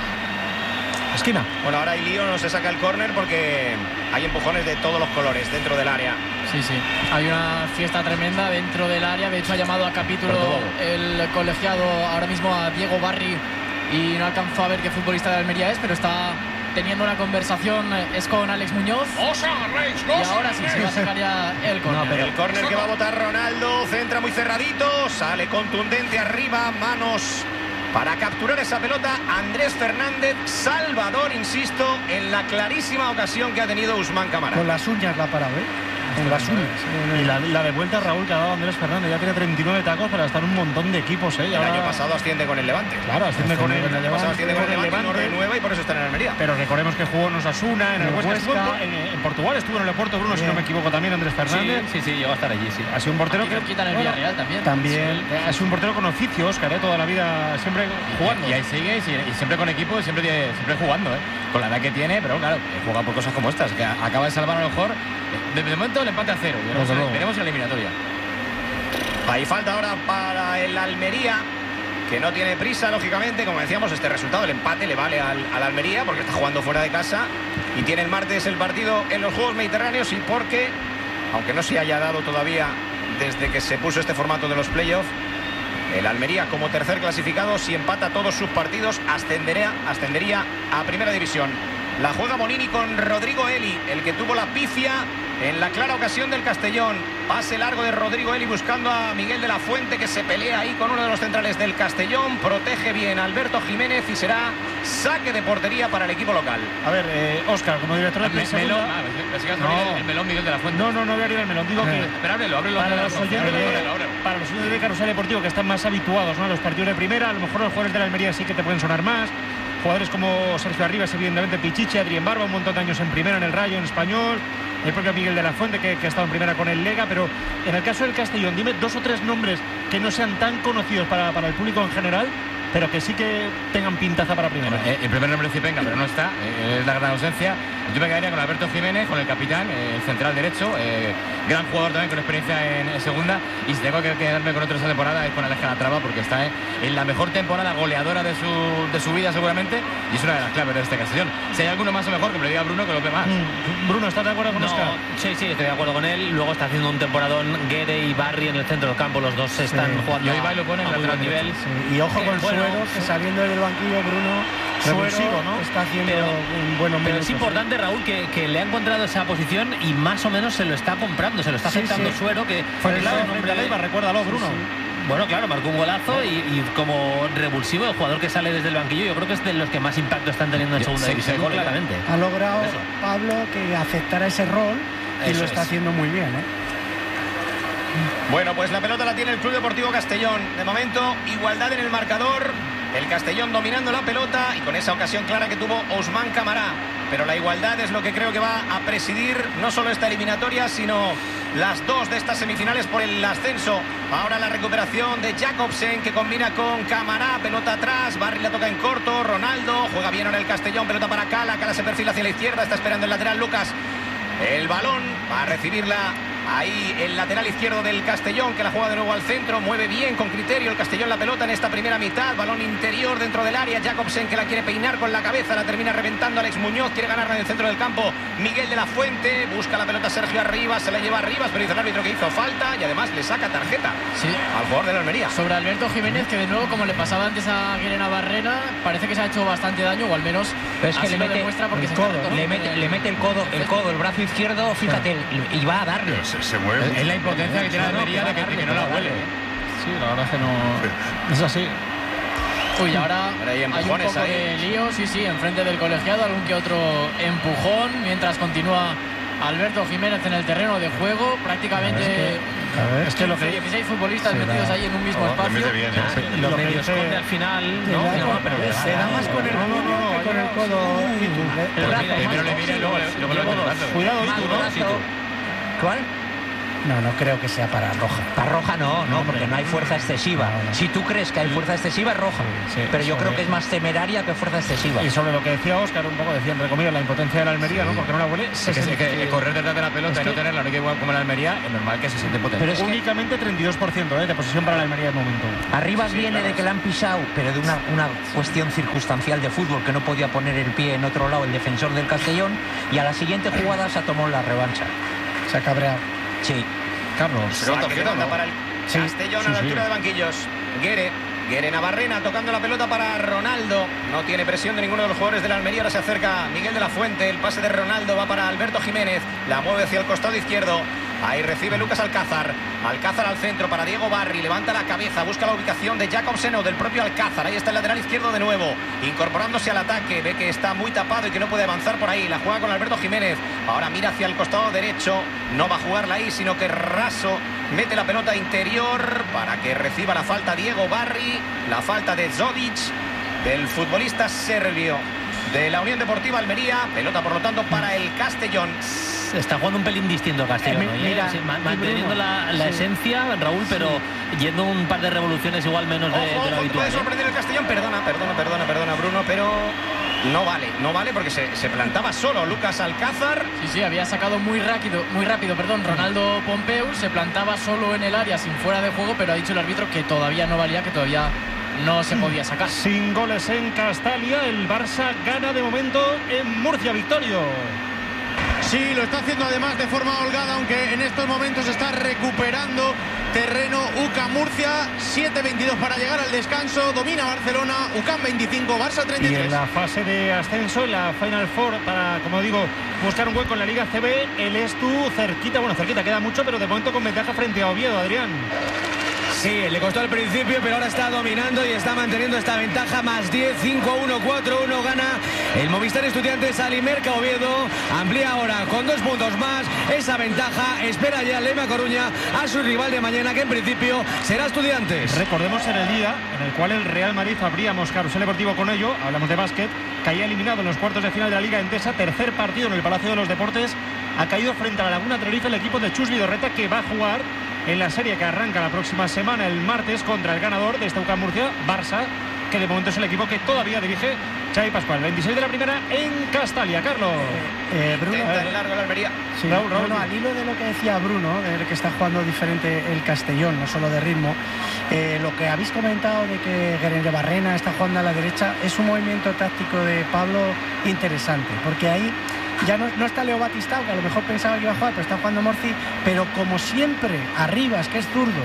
Speaker 4: Esquina.
Speaker 1: Bueno, ahora hay lío, no se saca el córner porque hay empujones de todos los colores dentro del área.
Speaker 2: Sí, sí. Hay una fiesta tremenda dentro del área. De hecho, ha llamado a capítulo el colegiado ahora mismo a Diego Barri y no alcanzó a ver qué futbolista de Almería es, pero está teniendo una conversación. Es con Alex Muñoz. Y ahora sí se va a sacar ya el córner.
Speaker 1: No, el córner que va a botar Ronaldo, centra muy cerradito, sale contundente arriba, manos para capturar esa pelota. Andrés Fernández, Salvador, insisto, en la clarísima ocasión que ha tenido Ousmane Camara.
Speaker 6: Con las uñas la ha parado, ¿eh? Con las uñas.
Speaker 4: Y la, la de vuelta, Raúl, que ha dado Andrés Fernández. Ya tiene treinta y nueve tacos para estar un montón de equipos, ¿eh?
Speaker 1: El
Speaker 4: ahora...
Speaker 1: año pasado asciende con el Levante.
Speaker 4: Claro, asciende con el,
Speaker 1: el año pasado asciende con el Levante, no renueva y por eso está en Almería.
Speaker 4: Pero recordemos que jugó en Osasuna, en el Huesca, Huesca. En, en Portugal, estuvo en el Oporto Bruno, si no me equivoco, también Andrés Fernández.
Speaker 9: Sí, sí, sí, llegó a estar allí, sí.
Speaker 4: Ha sido un portero
Speaker 2: Aquí
Speaker 4: que...
Speaker 2: quitan el Villarreal también.
Speaker 6: También.
Speaker 4: Ha sido un portero con oficio, Óscar, ¿eh? Toda la vida siempre jugando.
Speaker 8: Y ahí sigue, y siempre con equipo, y siempre, siempre jugando, ¿eh? Con la edad que tiene, pero claro, juega por cosas como estas, que acaba de salvar a lo mejor. De, de momento el empate a cero. Veremos, veremos en la eliminatoria.
Speaker 1: Hay falta ahora para el Almería, que no tiene prisa, lógicamente. Como decíamos, este resultado, el empate, le vale al, al Almería porque está jugando fuera de casa y tiene el martes el partido en los Juegos Mediterráneos, y porque, aunque no se haya dado todavía desde que se puso este formato de los playoffs, el Almería, como tercer clasificado, si empata todos sus partidos, ascendería, ascendería a Primera División. La juega Bonini con Rodrigo Eli, el que tuvo la pifia en la clara ocasión del Castellón. Pase largo de Rodrigo Eli buscando a Miguel de la Fuente, que se pelea ahí con uno de los centrales del Castellón. Protege bien Alberto Jiménez y será saque de portería para el equipo local.
Speaker 4: A ver, eh, Óscar, como director de
Speaker 8: Me,
Speaker 4: segunda...
Speaker 8: melón, ah, no. el, el melón Miguel de la Fuente.
Speaker 4: No, no, no voy a abrir el melón. Digo
Speaker 8: eh,
Speaker 4: que...
Speaker 8: Pero ábrelo, ábrelo.
Speaker 4: Para los oyentes de, para los oyentes de Carrusel Deportivo, que están más habituados, ¿no?, a los partidos de primera, a lo mejor los jugadores de la Almería sí que te pueden sonar más. Jugadores como Sergio Arribas, evidentemente Pichichi, Adrián Barba, un montón de años en primera, en el Rayo, en Español, el propio Miguel de la Fuente, que, que ha estado en primera con el Lega. Pero en el caso del Castellón, dime dos o tres nombres que no sean tan conocidos para, para el público en general, pero que sí que tengan pintaza para primera.
Speaker 8: Eh, el primer nombre es Cipenga, pero no está, eh, es la gran ausencia. Yo me quedaría con Alberto Jiménez, con el capitán, eh, el central derecho, eh, gran jugador también con experiencia en, en segunda. Y si tengo que quedarme con otro esa temporada es con Alex Calatrava, porque está eh, en la mejor temporada goleadora de su, de su vida seguramente, y es una de las claves de este Castellón. Si hay alguno más o mejor, que me lo diga Bruno, que lo ve más.
Speaker 4: Mm. Bruno, ¿estás de acuerdo con
Speaker 9: no,
Speaker 4: Oscar?
Speaker 9: Sí, sí, estoy de acuerdo con él. Luego está haciendo un temporadón Guede y Barry en el centro del campo, los dos se están
Speaker 6: Sí.
Speaker 9: jugando
Speaker 8: Y hoy lo pone en
Speaker 9: a muy
Speaker 8: lateral
Speaker 9: buen nivel.
Speaker 6: Sí. Y ojo
Speaker 9: Eh,
Speaker 6: con
Speaker 9: bueno,
Speaker 6: Suero, que saliendo del banquillo, Bruno,
Speaker 4: Revulsivo,
Speaker 6: Suero,
Speaker 4: ¿no?
Speaker 6: está haciendo
Speaker 9: Pero-
Speaker 6: un buen
Speaker 9: Pero es importante, Raúl, que, que le ha encontrado esa posición y más o menos se lo está comprando, se lo está
Speaker 6: Sí,
Speaker 9: aceptando
Speaker 6: sí.
Speaker 9: Suero, que
Speaker 4: Fue
Speaker 9: es
Speaker 4: clave
Speaker 9: un
Speaker 4: frente
Speaker 9: hombre-
Speaker 4: a Leiva, recuérdalo, Bruno.
Speaker 9: Bueno, claro, marcó un golazo y, y como revulsivo, el jugador que sale desde el banquillo, yo creo que es de los que más impacto están teniendo en
Speaker 8: Sí,
Speaker 9: segunda
Speaker 8: sí,
Speaker 9: división,
Speaker 8: seis goles.
Speaker 9: claramente.
Speaker 6: Ha logrado
Speaker 9: Eso.
Speaker 6: Pablo que aceptara ese rol y
Speaker 9: Eso
Speaker 6: lo está
Speaker 9: es.
Speaker 6: haciendo muy bien, ¿eh?
Speaker 1: Bueno, pues la pelota la tiene el Club Deportivo Castellón. De momento, igualdad en el marcador. El Castellón dominando la pelota y con esa ocasión clara que tuvo Ousmane Camara. Pero la igualdad es lo que creo que va a presidir no solo esta eliminatoria, sino las dos de estas semifinales por el ascenso. Ahora la recuperación de Jacobsen, que combina con Camara. Pelota atrás, Barry la toca en corto. Ronaldo juega bien ahora el Castellón. Pelota para Cala. Cala se perfila hacia la izquierda. Está esperando el lateral Lucas. El balón va a recibirla ahí el lateral izquierdo del Castellón, que la juega de nuevo al centro. Mueve bien, con criterio el Castellón la pelota en esta primera mitad. Balón interior dentro del área. Jacobsen, que la quiere peinar con la cabeza, la termina reventando Alex Muñoz. Quiere ganarla en el centro del campo Miguel de la Fuente. Busca la pelota Sergio Arribas, se la lleva Arribas, pero dice el árbitro que hizo falta y además le saca tarjeta
Speaker 2: Sí.
Speaker 1: al jugador de la Almería.
Speaker 2: Sobre Alberto Jiménez, que de nuevo, como le pasaba antes a Guilena Barrena, parece que se ha hecho bastante daño, o al menos
Speaker 3: Pero es que
Speaker 2: así
Speaker 3: le
Speaker 2: lo
Speaker 3: mete
Speaker 2: demuestra porque
Speaker 3: el
Speaker 2: se
Speaker 3: codo,
Speaker 2: está
Speaker 3: le mete, le mete el codo, el codo, el brazo izquierdo, fíjate, y va a darle.
Speaker 5: Se, se mueve.
Speaker 8: Es, es la impotencia que tiene la Almería de que, de que no la huele.
Speaker 4: Sí, la verdad es que no... Es así.
Speaker 2: Uy, ahora
Speaker 1: Ahora hay
Speaker 2: hay un
Speaker 1: empujones
Speaker 2: poco
Speaker 1: ahí.
Speaker 2: de lío, sí, sí, enfrente del colegiado, algún que otro empujón, mientras continúa Alberto Jiménez en el terreno de juego, prácticamente
Speaker 4: Es que lo que...
Speaker 2: dieciséis futbolistas
Speaker 6: Sí,
Speaker 2: metidos
Speaker 6: da.
Speaker 2: ahí en un mismo
Speaker 5: Le
Speaker 2: espacio.
Speaker 5: mete bien, ¿eh?
Speaker 9: Lo
Speaker 4: Lo que
Speaker 9: medio
Speaker 4: dice-
Speaker 9: esconde al final,
Speaker 6: Se
Speaker 9: ¿no?
Speaker 6: da,
Speaker 9: No,
Speaker 6: con-
Speaker 9: pero le
Speaker 6: se
Speaker 9: da.
Speaker 6: da más con el
Speaker 4: No, no,
Speaker 6: puño
Speaker 4: no,
Speaker 6: que con
Speaker 4: no,
Speaker 6: el codo. Itu, ¿eh?
Speaker 8: Pero
Speaker 6: El brazo,
Speaker 8: primero
Speaker 6: más.
Speaker 8: le mira y luego, luego le mete el brazo.
Speaker 4: Cuidado,
Speaker 3: Más
Speaker 4: Itu, ¿no?
Speaker 3: brazo. ¿Cuál?
Speaker 6: No, no creo que sea para roja.
Speaker 3: Para roja no, no, porque no hay fuerza excesiva. No, no. Si tú crees que hay fuerza excesiva, es roja. Sí, pero yo creo que es más temeraria que fuerza excesiva.
Speaker 4: Y sobre lo que decía Óscar, un poco decía, entre comillas, la impotencia de la Almería, sí. ¿no? Porque no la huele.
Speaker 8: Es que, es que correr detrás de la pelota es y no que... tenerla, no que igual como la Almería, es normal que se siente potente.
Speaker 4: Pero es únicamente que... treinta y dos por ciento ¿eh? de posesión para la Almería de momento.
Speaker 3: Arribas sí, viene claro. de que la han pisado, pero de una, una cuestión circunstancial de fútbol, que no podía poner el pie en otro lado el defensor del Castellón, y a la siguiente jugada se ha tomado la revancha.
Speaker 6: Se ha cabreado.
Speaker 3: Sí.
Speaker 4: Carlos.
Speaker 1: Saque de banda para el sí, Castellón sí, a la altura sí. de banquillos. Guere, Guere Navarrena tocando la pelota para Ronaldo. No tiene presión de ninguno de los jugadores de la Almería. Ahora se acerca Miguel de la Fuente. El pase de Ronaldo va para Alberto Jiménez. La mueve hacia el costado izquierdo. Ahí recibe Lucas Alcázar. Alcázar al centro para Diego Barri. Levanta la cabeza. Busca la ubicación de Jacobsen o del propio Alcázar. Ahí está el lateral izquierdo de nuevo. Incorporándose al ataque. Ve que está muy tapado y que no puede avanzar por ahí. La juega con Alberto Jiménez. Ahora mira hacia el costado derecho. No va a jugarla ahí, sino que raso. Mete la pelota interior para que reciba la falta Diego Barri. La falta de Zodic, del futbolista serbio de la Unión Deportiva Almería. Pelota, por lo tanto, para el Castellón.
Speaker 9: Está jugando un pelín distinto el Castellón, eh, mira, sí, manteniendo la, la sí. esencia, Raúl, pero sí. yendo un par de revoluciones igual menos de, ojo, de lo habitual. Puede
Speaker 1: sorprender el Castellón, perdona, perdona, perdona, perdona, Bruno, pero no vale, no vale porque se, se plantaba solo Lucas Alcázar.
Speaker 2: Sí, sí, había sacado muy rápido, muy rápido, perdón, Ronaldo Pompeu, se plantaba solo en el área sin fuera de juego, pero ha dicho el árbitro que todavía no valía, que todavía no se podía sacar.
Speaker 4: Sin goles en Castalia, el Barça gana de momento en Murcia, Victorio.
Speaker 10: Sí, lo está haciendo además de forma holgada, aunque en estos momentos está recuperando terreno U C A M Murcia. siete veintidós para llegar al descanso. Domina Barcelona, U C A M veinticinco, Barça treinta y tres.
Speaker 4: Y en la fase de ascenso, en la Final Four, para, como digo, buscar un hueco en la Liga C B, el Estu cerquita, bueno, cerquita, queda mucho, pero de momento con ventaja frente a Oviedo, Adrián.
Speaker 12: Sí, le costó al principio, pero ahora está dominando y está manteniendo esta ventaja. Más diez, cinco uno, cuatro uno gana el Movistar Estudiantes al Imerca Oviedo. Amplía ahora con dos puntos más esa ventaja. Espera ya Lema Coruña a su rival de mañana, que en principio será Estudiantes.
Speaker 4: Recordemos en el día en el cual el Real Madrid abríamos Carrusel Deportivo con ello, hablamos de básquet, caía eliminado en los cuartos de final de la Liga Endesa, tercer partido en el Palacio de los Deportes. Ha caído frente a la Laguna Tenerife el equipo de Chus Vidorreta, que va a jugar en la serie que arranca la próxima semana, el martes, contra el ganador de este U C A M Murcia, Barça, que de momento es el equipo que todavía dirige Xavi Pascual. veintiséis de la primera en Castalia, Carlos.
Speaker 6: Eh, eh, Bruno,
Speaker 1: Intenta el largo la Almería.
Speaker 6: Sí, Raúl, Raúl. Bueno, al hilo de lo que decía Bruno, de que está jugando diferente el Castellón, no solo de ritmo, eh, lo que habéis comentado de que Guerrero Barrena está jugando a la derecha, es un movimiento táctico de Pablo interesante, porque ahí ya no, no está Leo Batistao, que a lo mejor pensaba que iba a jugar, pero está jugando Morci, pero como siempre, Arribas, que es zurdo,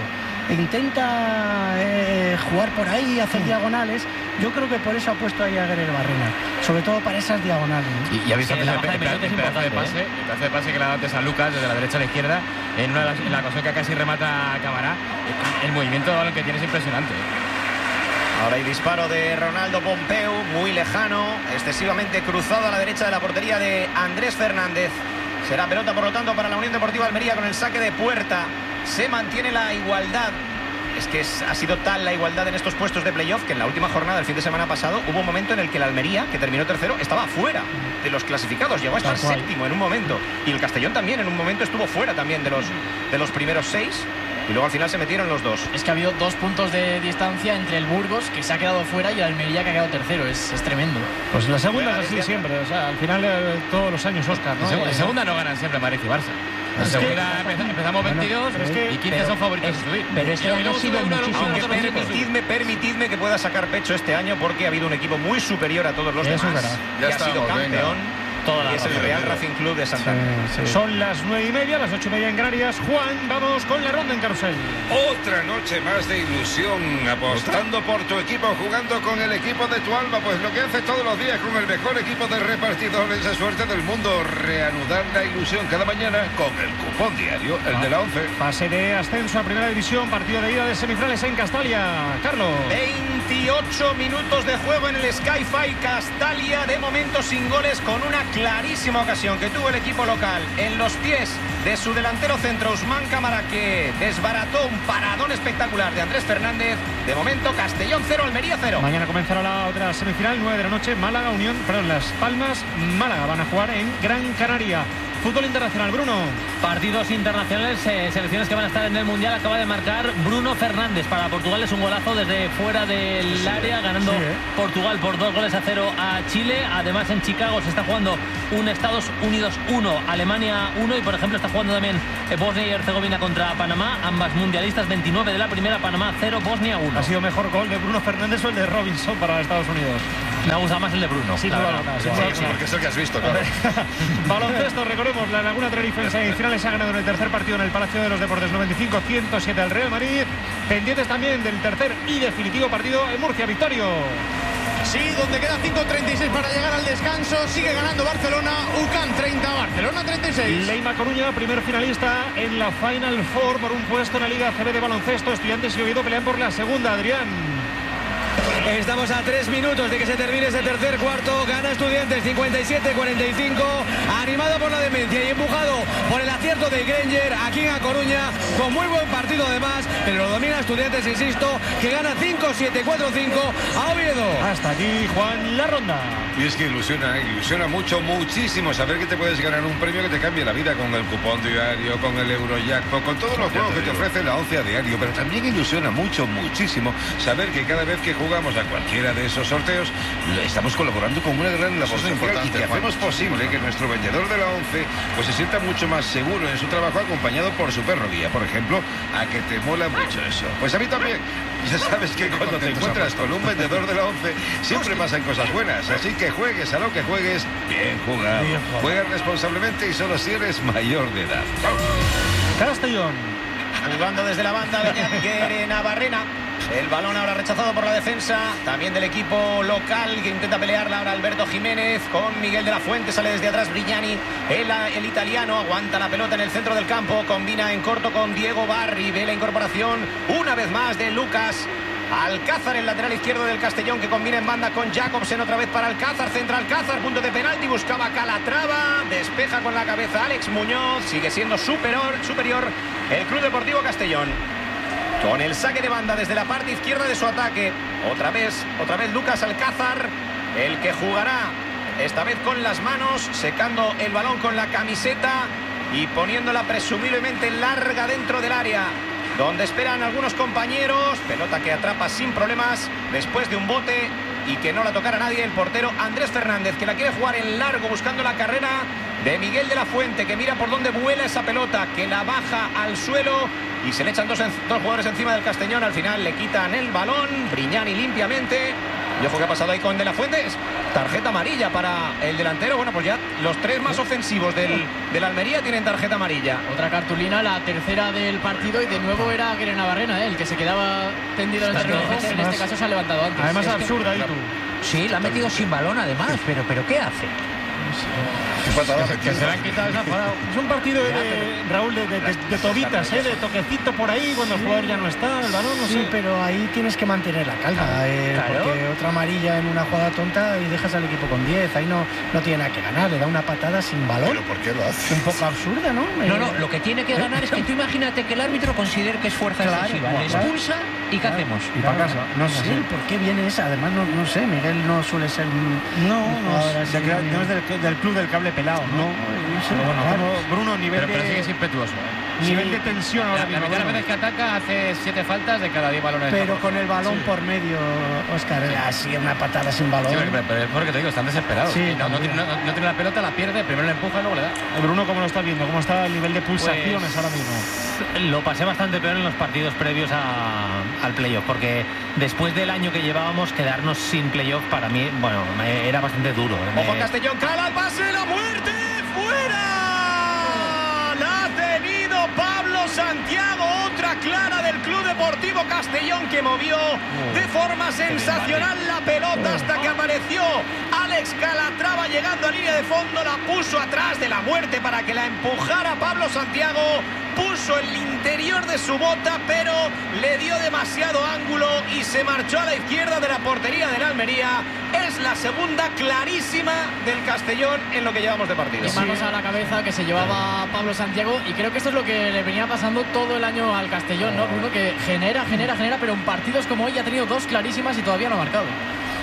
Speaker 6: intenta eh, jugar por ahí, hacer diagonales. Yo creo que por eso ha puesto ahí a Guerrero Barrena, sobre todo para esas diagonales, ¿no?
Speaker 8: Y, y ha visto sí, el, el, el, el, el pedazo de pase, ¿eh? el pedazo de pase que le ha dado antes a Lucas desde la derecha a la izquierda, en, una de las, en la ocasión que casi remata a Camará. El, el movimiento de balón que tiene es impresionante.
Speaker 1: Ahora hay disparo de Ronaldo Pompeu, muy lejano, excesivamente cruzado a la derecha de la portería de Andrés Fernández. Será pelota, por lo tanto, para la Unión Deportiva Almería con el saque de puerta. Se mantiene la igualdad. Es que es, ha sido tal la igualdad en estos puestos de playoff que en la última jornada del fin de semana pasado hubo un momento en el que la Almería, que terminó tercero, estaba fuera de los clasificados. Llegó a estar séptimo en un momento. Y el Castellón también en un momento estuvo fuera también de los, de los primeros seis. Y luego al final se metieron los dos.
Speaker 2: Es que ha habido dos puntos de distancia entre el Burgos, que se ha quedado fuera, y el Almería, que ha quedado tercero. Es, es tremendo.
Speaker 4: Pues la segunda es así siempre. O sea, al final eh, todos los años, Óscar, ¿no?
Speaker 8: En segunda no ganan siempre Madrid y Barça. En segunda que, empezamos, empezamos veintidós, bueno, es que, y quince pero, son favoritos
Speaker 3: es,
Speaker 8: de subir.
Speaker 3: Pero este año ha sido muchísimo.
Speaker 1: Aunque permitidme, permitidme que pueda sacar pecho este año, porque ha habido un equipo muy superior a todos los
Speaker 4: Eso
Speaker 1: demás.
Speaker 4: Ya
Speaker 1: que ha sido campeón. Venga. Y es el Real Racing Club de Santander.
Speaker 4: Sí, sí. Son las nueve y media, las ocho y media en Canarias. Juan, vamos con la ronda en Carrusel.
Speaker 13: Otra noche más de ilusión, apostando por tu equipo, jugando con el equipo de tu alma, pues lo que haces todos los días con el mejor equipo de repartidores de suerte del mundo. Reanudar la ilusión cada mañana con el cupón diario, el ah, de la once.
Speaker 4: Fase de ascenso a Primera División, partido de ida de semifinales en Castalia. Carlos.
Speaker 1: veintiocho minutos de juego en el Sky-Fi Castalia, de momento sin goles, con una clarísima ocasión que tuvo el equipo local en los pies de su delantero centro Usman Cámara, que desbarató un paradón espectacular de Andrés Fernández. De momento Castellón cero, Almería cero.
Speaker 4: Mañana comenzará la otra semifinal, nueve de la noche, Málaga Unión, perdón, Las Palmas Málaga van a jugar en Gran Canaria. fútbol internacional, Bruno.
Speaker 9: Partidos internacionales, eh, selecciones que van a estar en el Mundial. Acaba de marcar Bruno Fernández para Portugal. Es un golazo desde fuera del sí, área, ganando sí, eh. Portugal por dos goles a cero a Chile. Además, en Chicago se está jugando un Estados Unidos uno, Alemania uno. Y, por ejemplo, está jugando también Bosnia y Herzegovina contra Panamá. Ambas mundialistas, veintinueve de la primera, Panamá cero, Bosnia uno.
Speaker 4: ¿Ha sido mejor gol de Bruno Fernández o el de Robinson para Estados Unidos?
Speaker 9: Me gusta más el de Bruno.
Speaker 5: Sí, claro, claro, sí, sí, sí, porque es el que has visto, claro.
Speaker 4: Baloncesto, recordemos, la Laguna Tenerife en semifinales ha ganado en el tercer partido en el Palacio de los Deportes noventa y cinco a ciento siete al Real Madrid. Pendientes también del tercer y definitivo partido en Murcia, Victorio.
Speaker 10: Sí, donde queda cinco treinta y seis para llegar al descanso. Sigue ganando Barcelona. U C A M treinta, Barcelona treinta y seis.
Speaker 4: Leima Coruña, primer finalista en la Final Four por un puesto en la Liga A C B de baloncesto. Estudiantes y Oviedo pelean por la segunda, Adrián.
Speaker 12: Estamos a tres minutos de que se termine ese tercer cuarto. Gana Estudiantes cincuenta y siete cuarenta y cinco. Animado por la demencia y empujado por el acierto de Granger aquí en A Coruña. Con muy buen partido además. Pero lo domina Estudiantes, insisto, que gana cinco siete cuatro cinco a Oviedo.
Speaker 4: Hasta aquí, Juan, la ronda.
Speaker 13: Y es que ilusiona, ilusiona mucho, muchísimo saber que te puedes ganar un premio que te cambie la vida con el cupón diario, con el Eurojackpot, con todos los juegos que te ofrece la once a diario. Pero también ilusiona mucho, muchísimo saber que cada vez que jugamos a cualquiera de esos sorteos estamos colaborando con una gran labor social y que hacemos posible que nuestro vendedor de la once pues se sienta mucho más seguro en su trabajo, acompañado por su perro guía, por ejemplo. A que te mola mucho eso. Pues a mí también. Ya sabes que cuando te encuentras con un vendedor de la once siempre pasan cosas buenas, así que juegues a lo que juegues, bien jugado. Juega responsablemente y solo si eres mayor de edad.
Speaker 4: Castellón.
Speaker 1: Jugando desde la banda de Navarrena. El balón ahora rechazado por la defensa también del equipo local, que intenta pelearla ahora Alberto Jiménez con Miguel de la Fuente. Sale desde atrás Brignani, el, el italiano aguanta la pelota en el centro del campo, combina en corto con Diego Barri. Ve la incorporación una vez más de Lucas Alcázar, el lateral izquierdo del Castellón, que combina en banda con Jacobsen. Otra vez para Alcázar, centra Alcázar, punto de penalti, buscaba Calatrava, despeja con la cabeza Alex Muñoz. Sigue siendo superior, superior el Club Deportivo Castellón. Con el saque de banda desde la parte izquierda de su ataque. Otra vez, otra vez Lucas Alcázar, el que jugará esta vez con las manos, secando el balón con la camiseta y poniéndola presumiblemente larga dentro del área, donde esperan algunos compañeros. Pelota que atrapa sin problemas después de un bote y que no la tocara nadie el portero Andrés Fernández, que la quiere jugar en largo buscando la carrera de Miguel de la Fuente, que mira por dónde vuela esa pelota, que la baja al suelo y se le echan dos, dos jugadores encima del Castellón. Al final le quitan el balón, Brignani limpiamente. Y ojo que ha pasado ahí con de la Fuente, tarjeta amarilla para el delantero. Bueno, pues ya los tres más ofensivos del, del Almería tienen tarjeta amarilla.
Speaker 2: Otra cartulina, la tercera del partido, y de nuevo era Guere Navarrena, ¿eh? El que se quedaba tendido en el terreno. En este caso se ha levantado antes.
Speaker 4: Además
Speaker 2: es
Speaker 4: absurda, ahí tú.
Speaker 3: Sí, la ha metido sin balón además, pero, pero ¿qué hace?
Speaker 4: Que se le han quitado esa parada. Es un partido de, de Raúl de, de, de, de tobitas, ¿eh? De toquecito por ahí cuando el jugador ya no está, el balón, no
Speaker 6: sí,
Speaker 4: sé.
Speaker 6: pero ahí tienes que mantener la calma, claro, eh, claro. Porque otra amarilla en una jugada tonta y dejas al equipo con diez. Ahí no, no tiene nada que ganar, le da una patada sin balón.
Speaker 5: ¿Pero por qué lo hace?
Speaker 6: Un poco absurda, ¿no?
Speaker 3: No, no, lo que tiene que ganar es que tú imagínate que el árbitro considere que es fuerza claro, excesiva, le expulsa y ¿qué hacemos?
Speaker 6: Y para casa. No sé por qué viene esa, además no, no sé, Miguel no suele ser un,
Speaker 4: no, un no, así, de que, no es del, del club del cable pelado, ¿no? no Pero bueno, claro. Bruno, nivel
Speaker 8: pero, pero
Speaker 4: de...
Speaker 8: sigue impetuoso, ¿eh?
Speaker 4: Nivel de tensión ahora
Speaker 8: la,
Speaker 4: mismo.
Speaker 8: La mitad de las veces que ataca hace siete faltas de cada diez balones.
Speaker 6: Pero con el balón sí. por medio, Óscar, sí. así una patada sin balón.
Speaker 8: Sí, pero, pero es porque te digo, están desesperados. Sí, no, no, tiene, no, no tiene la pelota, la pierde, primero le empuja y luego le da.
Speaker 4: Bruno, ¿cómo lo estás viendo? ¿Cómo está el nivel de pulsaciones pues, ahora mismo?
Speaker 9: Lo pasé bastante peor en los partidos previos a, al playoff, porque después del año que llevábamos, quedarnos sin playoff para mí, bueno, era bastante duro.
Speaker 1: Ojo, Castellón, cala el pase, la muerte, fuera. La ha tenido Pablo Santiago, otra clara del Club Deportivo Castellón, que movió de forma sensacional la pelota hasta que apareció Alex Calatrava llegando a línea de fondo, la puso atrás de la muerte para que la empujara Pablo Santiago, puso el interior de su bota, pero le dio demasiado ángulo y se marchó a la izquierda de la portería del Almería. Es la segunda clarísima del Castellón en lo que llevamos de partido.
Speaker 2: Y manos a la cabeza que se llevaba Pablo Santiago, y creo que esto es lo que le venía pasando todo el año al Castellón, ¿no? Uno que genera, genera, genera, pero en partidos como hoy ha tenido dos clarísimas y todavía no ha marcado.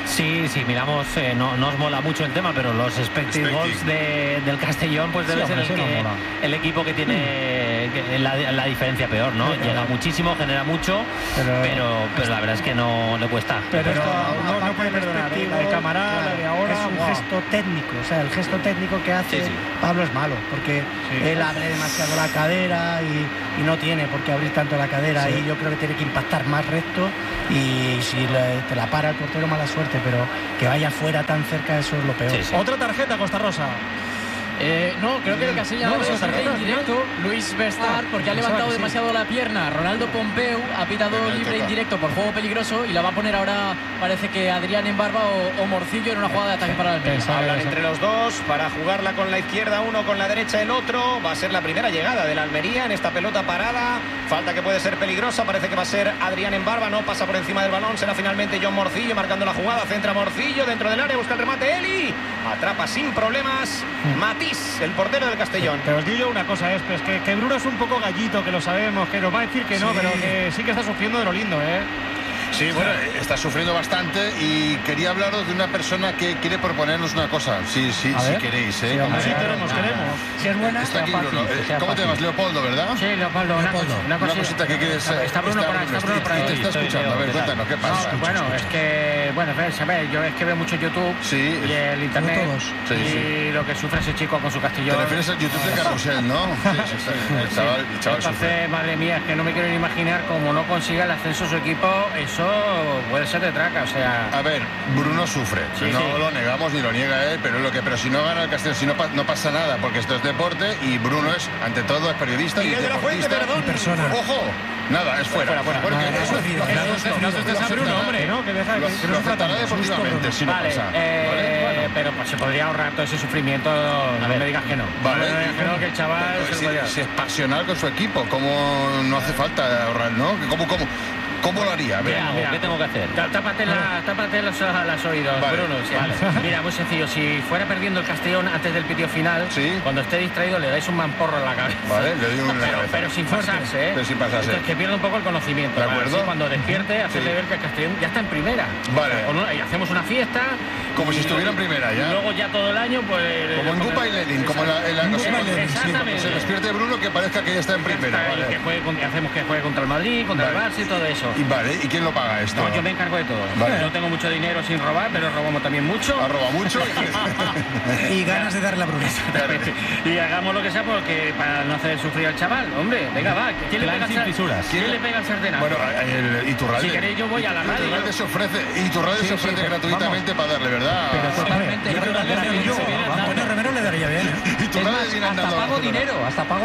Speaker 9: Sí, sí, miramos, eh, no nos mola mucho el tema, pero los expected goals de, del Castellón pues debe
Speaker 4: Sí,
Speaker 9: ser el,
Speaker 4: hombre, sí,
Speaker 9: que,
Speaker 4: no mola.
Speaker 9: el equipo que tiene que- la, la diferencia peor, ¿no?
Speaker 4: Sí,
Speaker 9: Llega
Speaker 4: claro.
Speaker 9: muchísimo, genera mucho,
Speaker 4: Pero-
Speaker 9: pero, pero, la verdad es que no le cuesta.
Speaker 4: Pero esto no, no
Speaker 6: aparte
Speaker 4: puede
Speaker 6: del
Speaker 4: perdonar, ¿eh?
Speaker 6: respectivo,
Speaker 4: La de Camará,
Speaker 6: claro,
Speaker 4: la de ahora.
Speaker 6: es un
Speaker 4: ¡guau!
Speaker 6: gesto técnico, o sea, el gesto técnico que hace
Speaker 9: Sí, sí.
Speaker 6: Pablo es malo, porque
Speaker 4: Sí.
Speaker 6: él abre demasiado la cadera y, y no tiene por qué abrir tanto la cadera,
Speaker 4: Sí.
Speaker 6: y yo creo que tiene que impactar más recto, y si le- te la para el portero, mala suerte, pero que vaya fuera tan cerca, eso es lo peor.
Speaker 9: Sí, sí.
Speaker 4: Otra tarjeta, Costa Rosa.
Speaker 2: Eh, no, creo que el que ha señalado
Speaker 4: No,
Speaker 2: es
Speaker 4: esa
Speaker 2: libre
Speaker 4: tarjeta,
Speaker 2: indirecto, Luis Bestar,
Speaker 4: Ah,
Speaker 2: porque ha
Speaker 4: pensaba
Speaker 2: levantado
Speaker 4: que sí.
Speaker 2: demasiado la pierna. Ronaldo Pompeu ha pitado
Speaker 5: Venga,
Speaker 2: libre
Speaker 5: toca.
Speaker 2: indirecto por juego peligroso y la va a poner ahora, parece que Adrián Embarba o, o Morcillo en una jugada de ataque para el Almería.
Speaker 4: Pensaba-
Speaker 1: Hablan entre los dos para jugarla con la izquierda uno, con la derecha el otro. Va a ser la primera llegada de la Almería en esta pelota parada. Falta que puede ser peligrosa. Parece que va a ser Adrián Embarba. No pasa por encima del balón. Será finalmente John Morcillo marcando la jugada. Centra Morcillo dentro del área. Busca el remate Eli. Atrapa sin problemas Matís, el portero del Castellón.
Speaker 4: Pero os digo yo una cosa, es pues, que, que Bruno es un poco gallito, que lo sabemos, que nos va a decir que no,
Speaker 5: Sí.
Speaker 4: pero que sí que está sufriendo de lo lindo, ¿eh?
Speaker 5: Sí, bueno, está sufriendo bastante y quería hablaros de una persona que quiere proponernos una cosa, si, si,
Speaker 4: A
Speaker 5: si
Speaker 4: ver.
Speaker 5: queréis, ¿eh?
Speaker 4: Sí,
Speaker 5: Como-
Speaker 4: sí, queremos, queremos.
Speaker 6: Si es buena,
Speaker 5: Está aquí
Speaker 6: sea
Speaker 5: Bruno.
Speaker 6: fácil,
Speaker 5: Eh,
Speaker 6: que sea
Speaker 5: ¿Cómo te
Speaker 6: fácil.
Speaker 5: llamas? Leopoldo, ¿verdad?
Speaker 8: Sí, Leopoldo, una,
Speaker 3: Leopoldo.
Speaker 8: cosa- una
Speaker 5: Una
Speaker 8: cosita.
Speaker 5: cosita que quieres... eh,
Speaker 8: Está Bruno por ahí, está Bruno por ahí.
Speaker 5: y te está
Speaker 9: Estoy
Speaker 5: escuchando. A
Speaker 9: Leo,
Speaker 5: ver,
Speaker 9: ¿qué tal?
Speaker 5: cuéntanos, ¿qué
Speaker 8: No,
Speaker 5: pasa?
Speaker 8: bueno, es que, bueno, ves, a ver, yo es que veo mucho YouTube
Speaker 5: Sí.
Speaker 8: y el internet
Speaker 3: todos.
Speaker 5: Sí,
Speaker 8: y
Speaker 5: sí.
Speaker 8: lo que sufre ese chico con su
Speaker 5: Te
Speaker 8: Castellón.
Speaker 5: refieres al YouTube de Carrusel, ¿no? Sí, sí, sí. El chaval, el chaval sufre.
Speaker 8: Entonces, madre mía, es que no me quiero ni imaginar cómo no consiga el ascenso su equipo, eso puede ser de traca, o sea...
Speaker 5: A ver, Bruno sufre,
Speaker 8: Sí,
Speaker 5: no
Speaker 8: sí.
Speaker 5: lo negamos ni lo niega él, pero lo que, pero si no gana el Castellón, si no, pa- no pasa nada, porque esto es deporte y Bruno es, ante todo, es periodista y
Speaker 1: Miguel de la Fuente,
Speaker 5: deportista.
Speaker 1: perdón.
Speaker 3: Persona.
Speaker 5: ¡Ojo! Nada, es fuera.
Speaker 8: Fuera, fuera.
Speaker 5: Porque
Speaker 3: No, no,
Speaker 5: eso
Speaker 3: no,
Speaker 5: es-
Speaker 3: no,
Speaker 5: lo-
Speaker 3: no,
Speaker 5: lo-
Speaker 3: no,
Speaker 5: lo-
Speaker 3: no,
Speaker 5: lo-
Speaker 3: no,
Speaker 5: lo-
Speaker 4: a Bruno, hombre, ¿no? Que deja que,
Speaker 5: Lo,
Speaker 4: que no
Speaker 5: lo
Speaker 4: sufra
Speaker 5: aceptará
Speaker 4: tanto.
Speaker 5: deportivamente, si no
Speaker 8: Vale,
Speaker 5: pasa.
Speaker 8: eh,
Speaker 5: ¿Vale?
Speaker 8: pero pues se podría ahorrar todo ese sufrimiento, no me digas que no.
Speaker 5: Vale.
Speaker 8: No me digas que no, que el chaval
Speaker 5: Pero
Speaker 8: se lo
Speaker 5: si,
Speaker 8: podría...
Speaker 5: si es pasional con su equipo, ¿cómo no hace falta ahorrar, no? ¿Cómo, cómo, cómo lo haría? A ver.
Speaker 9: ¿Qué hago? ¿Qué tengo que hacer?
Speaker 8: Tá- Tápate, la, tápate los, los oídos,
Speaker 5: Vale.
Speaker 8: Bruno. sí. Mira, muy sencillo. Si fuera perdiendo el Castellón antes del pitido final,
Speaker 5: Sí.
Speaker 8: cuando esté distraído le dais un mamporro en la cabeza.
Speaker 5: Vale, le doy una en la
Speaker 8: pero,
Speaker 5: cabeza.
Speaker 8: pero sin pasarse, ¿eh?
Speaker 5: Pero sin pasarse.
Speaker 8: Entonces, que pierda un poco el conocimiento.
Speaker 5: ¿De
Speaker 8: para
Speaker 5: acuerdo?
Speaker 8: así cuando despierte, hacerle
Speaker 5: Sí.
Speaker 8: ver que el Castellón ya está en primera.
Speaker 5: Vale.
Speaker 8: Con una- y hacemos una fiesta.
Speaker 5: Como
Speaker 8: y-
Speaker 5: si estuviera en primera ya.
Speaker 8: Y luego ya todo el año, pues...
Speaker 5: Como en Gupa y Lenin, como en la, en la
Speaker 3: Gupa
Speaker 5: cosa
Speaker 3: y
Speaker 5: cuando-
Speaker 3: Lenin, sí.
Speaker 8: Exactamente.
Speaker 5: se despierte Bruno que parezca que ya está en
Speaker 8: Ya
Speaker 5: primera.
Speaker 8: está, y
Speaker 5: Vale.
Speaker 8: que juegue con- hacemos que juegue contra el Madrid, contra
Speaker 5: Vale.
Speaker 8: el Barça y todo eso.
Speaker 5: Y vale, ¿y quién lo paga esto?
Speaker 8: No, yo me encargo de todo.
Speaker 5: Vale.
Speaker 8: No tengo mucho dinero sin robar, pero robamos también mucho.
Speaker 5: Arroba mucho.
Speaker 3: Y ganas de darle la Bruno.
Speaker 8: Exactamente. Y hagamos lo que sea porque para no hacer sufrir al chaval. Hombre, venga, va. ¿Quién le
Speaker 9: Plan
Speaker 8: pega al
Speaker 9: sin
Speaker 8: sar-
Speaker 9: fisuras.
Speaker 8: ¿Quién le pega al sartenazo?
Speaker 5: Bueno, el Iturralde.
Speaker 8: Si queréis yo voy a la radio.
Speaker 5: Iturralde se ofrece, Iturralde se ofrece gratuitamente para darle, ¿verdad?
Speaker 3: Pero totalmente. Yo creo que Antonio, Antonio Romero le daría bien. ¿eh?
Speaker 5: Iturralde
Speaker 3: Es
Speaker 5: viene
Speaker 3: más, hasta
Speaker 5: andando
Speaker 3: pago
Speaker 5: abajo,
Speaker 3: dinero, hasta pago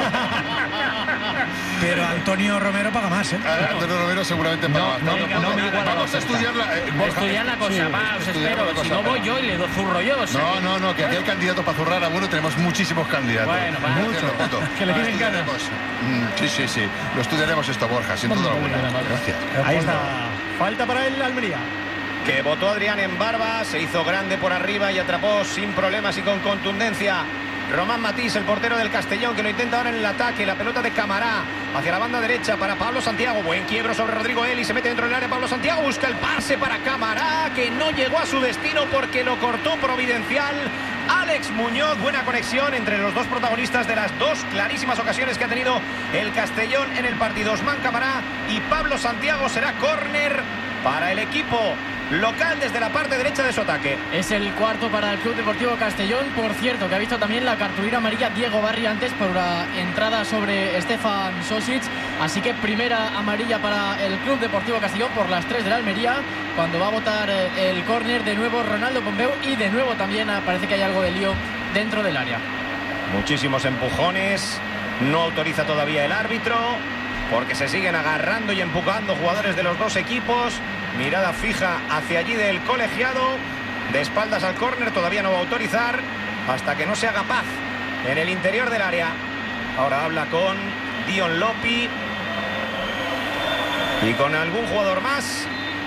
Speaker 3: Pero Antonio Romero paga más, ¿eh?
Speaker 5: Ah, Antonio Romero seguramente paga más.
Speaker 9: no,
Speaker 5: Venga,
Speaker 9: no me
Speaker 5: pues,
Speaker 9: iguala la
Speaker 5: vamos a
Speaker 9: oferta.
Speaker 5: estudiar la... eh, Borja,
Speaker 8: Estudiar la cosa,
Speaker 5: sí,
Speaker 8: va, os
Speaker 5: estudiar
Speaker 8: espero.
Speaker 5: la
Speaker 8: Si
Speaker 5: cosa.
Speaker 8: no voy yo y le doy zurro yo. o sea
Speaker 5: No,
Speaker 8: que-
Speaker 5: no, no, que aquí hay candidatos para zurrar a Bruno, tenemos muchísimos candidatos.
Speaker 8: Bueno, va.
Speaker 5: Gracias, Leopoldo.
Speaker 4: Que le
Speaker 5: Lo
Speaker 4: tienen ganas.
Speaker 5: estudiaremos. Mm, Sí, sí, sí. Lo estudiaremos esto, Borja, sin duda alguna. Gracias.
Speaker 4: Ahí está. Falta para el Almería.
Speaker 1: Que votó Adrián en barba, se hizo grande por arriba y atrapó sin problemas y con contundencia Román Matís, el portero del Castellón, que lo intenta ahora en el ataque. La pelota de Camará hacia la banda derecha para Pablo Santiago. Buen quiebro sobre Rodrigo Eli, se mete dentro del área. Pablo Santiago busca el pase para Camará, que no llegó a su destino porque lo cortó providencial Alex Muñoz. Buena conexión entre los dos protagonistas de las dos clarísimas ocasiones que ha tenido el Castellón en el partido. Osman Camará y Pablo Santiago. Será córner para el equipo local desde la parte derecha de su ataque.
Speaker 2: Es el cuarto para el Club Deportivo Castellón. Por cierto, que ha visto también la cartulina amarilla Diego Barri antes por la entrada sobre Stefan Sosic. Así que primera amarilla para el Club Deportivo Castellón por las tres de la Almería, cuando va a votar eh, el córner de nuevo Ronaldo Pompeu. Y de nuevo también ah, parece que hay algo de lío dentro del área.
Speaker 1: Muchísimos empujones. No autoriza todavía el árbitro, porque se siguen agarrando y empujando jugadores de los dos equipos. Mirada fija hacia allí del colegiado. De espaldas al córner, todavía no va a autorizar hasta que no se haga paz en el interior del área. Ahora habla con Dion Lopi y con algún jugador más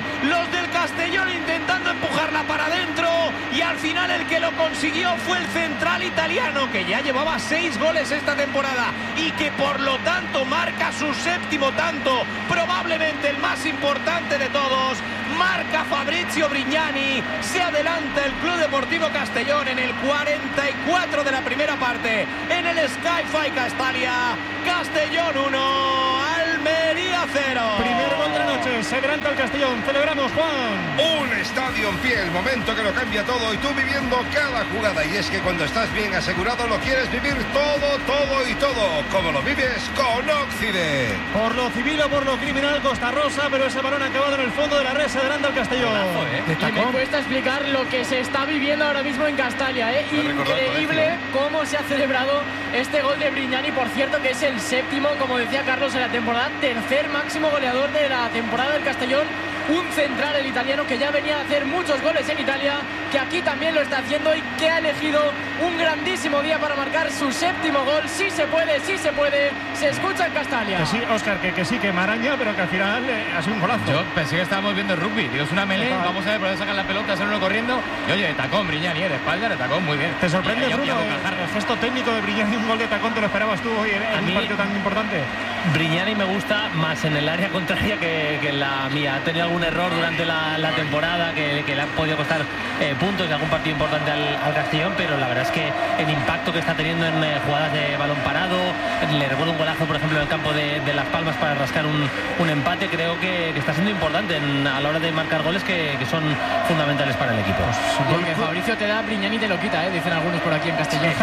Speaker 1: ahí los del Castellón intentando empujarla para adentro, y al final el que lo consiguió fue el central italiano, que ya llevaba seis goles esta temporada y que por lo tanto marca su séptimo tanto, probablemente el más importante de todos. Marca Fabrizio Brignani, se adelanta el Club Deportivo Castellón en el cuarenta y cuatro de la primera parte en el Sky-Fi Castalia. Castellón uno, Almería cero.
Speaker 4: Primer gol de la noche, se adelanta el Castellón. Celebramos, Juan.
Speaker 13: Un estadio en pie, el momento que lo cambia todo y tú viviendo cada jugada. Y es que cuando estás bien asegurado lo quieres vivir todo, todo y todo, como lo vives con Occident.
Speaker 4: Por lo civil o por lo criminal, Costa Rosa, pero ese balón ha acabado en el fondo de la red, se adelanta el Castellón.
Speaker 2: ¿eh? Y me cuesta explicar lo que se está viviendo ahora mismo en Castalia, ¿eh? Increíble cómo se ha celebrado este gol de Brignani, por cierto, que es el séptimo, como decía Carlos, en la temporada, tercer máximo goleador de la temporada del Castellón. Un central, el italiano, que ya venía a hacer muchos goles en Italia, que aquí también lo está haciendo y que ha elegido un grandísimo día para marcar su séptimo gol. Sí se puede, sí se puede, se escucha en Castalia.
Speaker 4: Que sí, Óscar, que, que sí, que maraña, pero que al final eh, ha sido un golazo.
Speaker 8: Yo pensé que estábamos viendo el rugby, digo, es una melee, vamos a ver por dónde sacan la pelota, hacer uno corriendo, y oye, de tacón, Brignani, eh, de espalda, de tacón, muy bien.
Speaker 4: ¿Te sorprende,
Speaker 8: y,
Speaker 4: Bruno,
Speaker 8: y, y,
Speaker 4: el, el gesto técnico de Brignani, un gol de tacón, te lo esperabas tú hoy en, en un partido tan importante?
Speaker 9: Brignani me gusta más en el área contraria que, que en la mía. Ha tenido algún error durante la, la temporada que, que le ha podido costar eh, puntos de algún partido importante al, al Castellón, pero la verdad es que el impacto que está teniendo en eh, jugadas de balón parado, le recuerdo un golazo, por ejemplo, en el campo de, de Las Palmas para rascar un, un empate, creo que, que está siendo importante en, a la hora de marcar goles que, que son fundamentales para el equipo.
Speaker 2: Pues, lo que Fabricio te da, Brignani te lo quita, ¿eh? Dicen algunos por aquí en Castellón.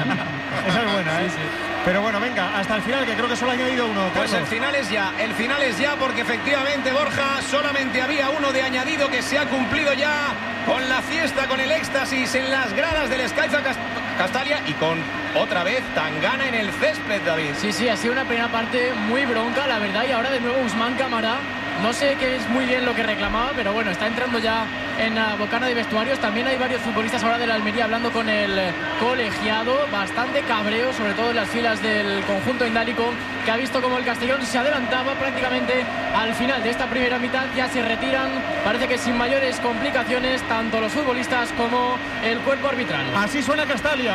Speaker 4: Esa es buena, ¿eh? Sí, sí. Pero bueno, venga, hasta el final, que creo que solo ha añadido uno.
Speaker 1: Pues el final es ya, el final es ya, porque efectivamente, Borja, solamente había uno de añadido que se ha cumplido ya con la fiesta, con el éxtasis en las gradas del Sky-Fi Castalia y con otra vez Tangana en el césped, David.
Speaker 2: Sí, sí, ha sido una primera parte muy bronca, la verdad, y ahora de nuevo Usman Camara. No sé qué es muy bien lo que reclamaba, pero bueno, está entrando ya en la bocana de vestuarios. También hay varios futbolistas ahora de la Almería hablando con el colegiado. Bastante cabreo, sobre todo en las filas del conjunto indálico, que ha visto como el Castellón se adelantaba prácticamente al final de esta primera mitad. Ya se retiran, parece que sin mayores complicaciones, tanto los futbolistas como el cuerpo arbitral.
Speaker 4: Así suena Castalia.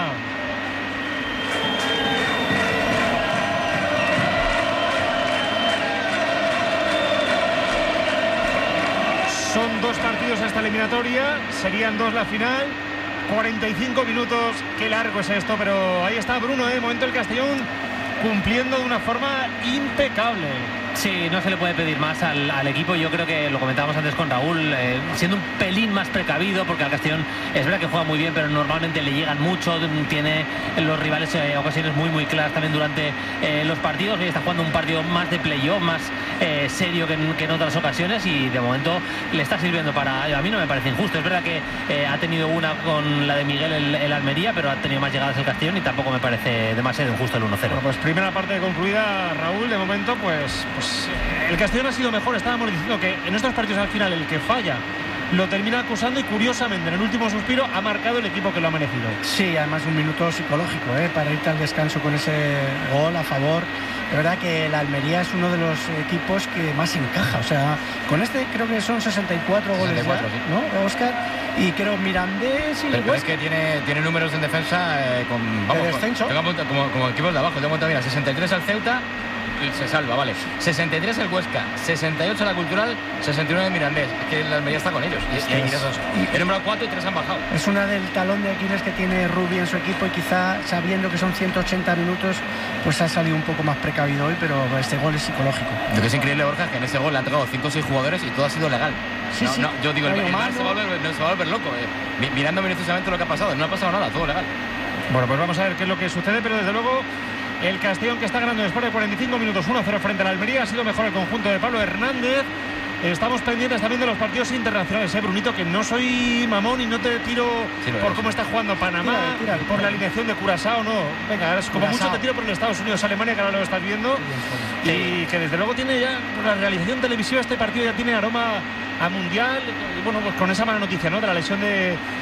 Speaker 4: Son dos partidos esta eliminatoria, serían dos la final, cuarenta y cinco minutos, qué largo es esto, pero ahí está Bruno, de momento el Castellón cumpliendo de una forma impecable.
Speaker 9: Sí, no se le puede pedir más al, al equipo. Yo creo que lo comentábamos antes con Raúl, eh, siendo un pelín más precavido, porque al Castellón es verdad que juega muy bien, pero normalmente le llegan mucho, tiene los rivales eh, ocasiones muy muy claras también durante eh, los partidos. Hoy está jugando un partido más de playoff, más eh, serio que en, que en otras ocasiones, y de momento le está sirviendo para... A mí no me parece injusto, es verdad que eh, ha tenido una con la de Miguel el, el Almería, pero ha tenido más llegadas el Castellón y tampoco me parece demasiado injusto el uno cero.
Speaker 4: Bueno, pues primera parte concluida, Raúl, de momento pues... pues el Castellón ha sido mejor. Estábamos diciendo que en estos partidos al final el que falla lo termina acusando, y curiosamente en el último suspiro ha marcado el equipo que lo ha merecido.
Speaker 6: Sí, además un minuto psicológico, ¿eh? Para irte al descanso con ese gol a favor. De verdad que la Almería es uno de los equipos que más encaja. O sea, con este creo que son sesenta y cuatro goles
Speaker 8: sesenta y cuatro,
Speaker 6: ya,
Speaker 8: sí.
Speaker 6: ¿no, Óscar? Y creo Mirandés y
Speaker 8: pero, pero es que tiene, tiene números en defensa eh, con, vamos,
Speaker 6: de descenso.
Speaker 8: Con, como, como equipos de abajo. Tengo cuenta, mira, sesenta y tres al Ceuta, se salva, vale. sesenta y tres el Huesca, sesenta y ocho la Cultural, sesenta y nueve el Mirandés. Es que la Almería está con ellos. Y, y, y esos, el número cuatro y tres han bajado.
Speaker 6: Es una del talón de Aquiles que tiene Rubí en su equipo, y quizá sabiendo que son ciento ochenta minutos, pues ha salido un poco más precavido hoy, pero este gol es psicológico.
Speaker 8: Lo que es increíble, Borja, es que en ese gol le han tocado cinco o seis jugadores y todo ha sido legal.
Speaker 6: Sí,
Speaker 8: no,
Speaker 6: sí.
Speaker 8: No, yo digo, el, el Bar se va a volver, no, se va a volver loco. Eh. Mirando minuciosamente lo que ha pasado, no ha pasado nada, todo legal.
Speaker 4: Bueno, pues vamos a ver qué es lo que sucede, pero desde luego el Castellón, que está ganando después de cuarenta y cinco minutos uno cero frente a la Almería, ha sido mejor el conjunto de Pablo Hernández. Estamos pendientes también de los partidos internacionales, ¿eh, Brunito? Que no soy mamón y no te tiro sí, por es. cómo está jugando Panamá, tira, tira, por la alineación de Curazao, no. Venga, es como Curazao. Mucho te tiro por el Estados Unidos, Alemania, que ahora lo estás viendo. Sí. Y que desde luego tiene ya la realización televisiva, este partido ya tiene aroma a mundial. Y bueno, pues con esa mala noticia, ¿no? De la lesión de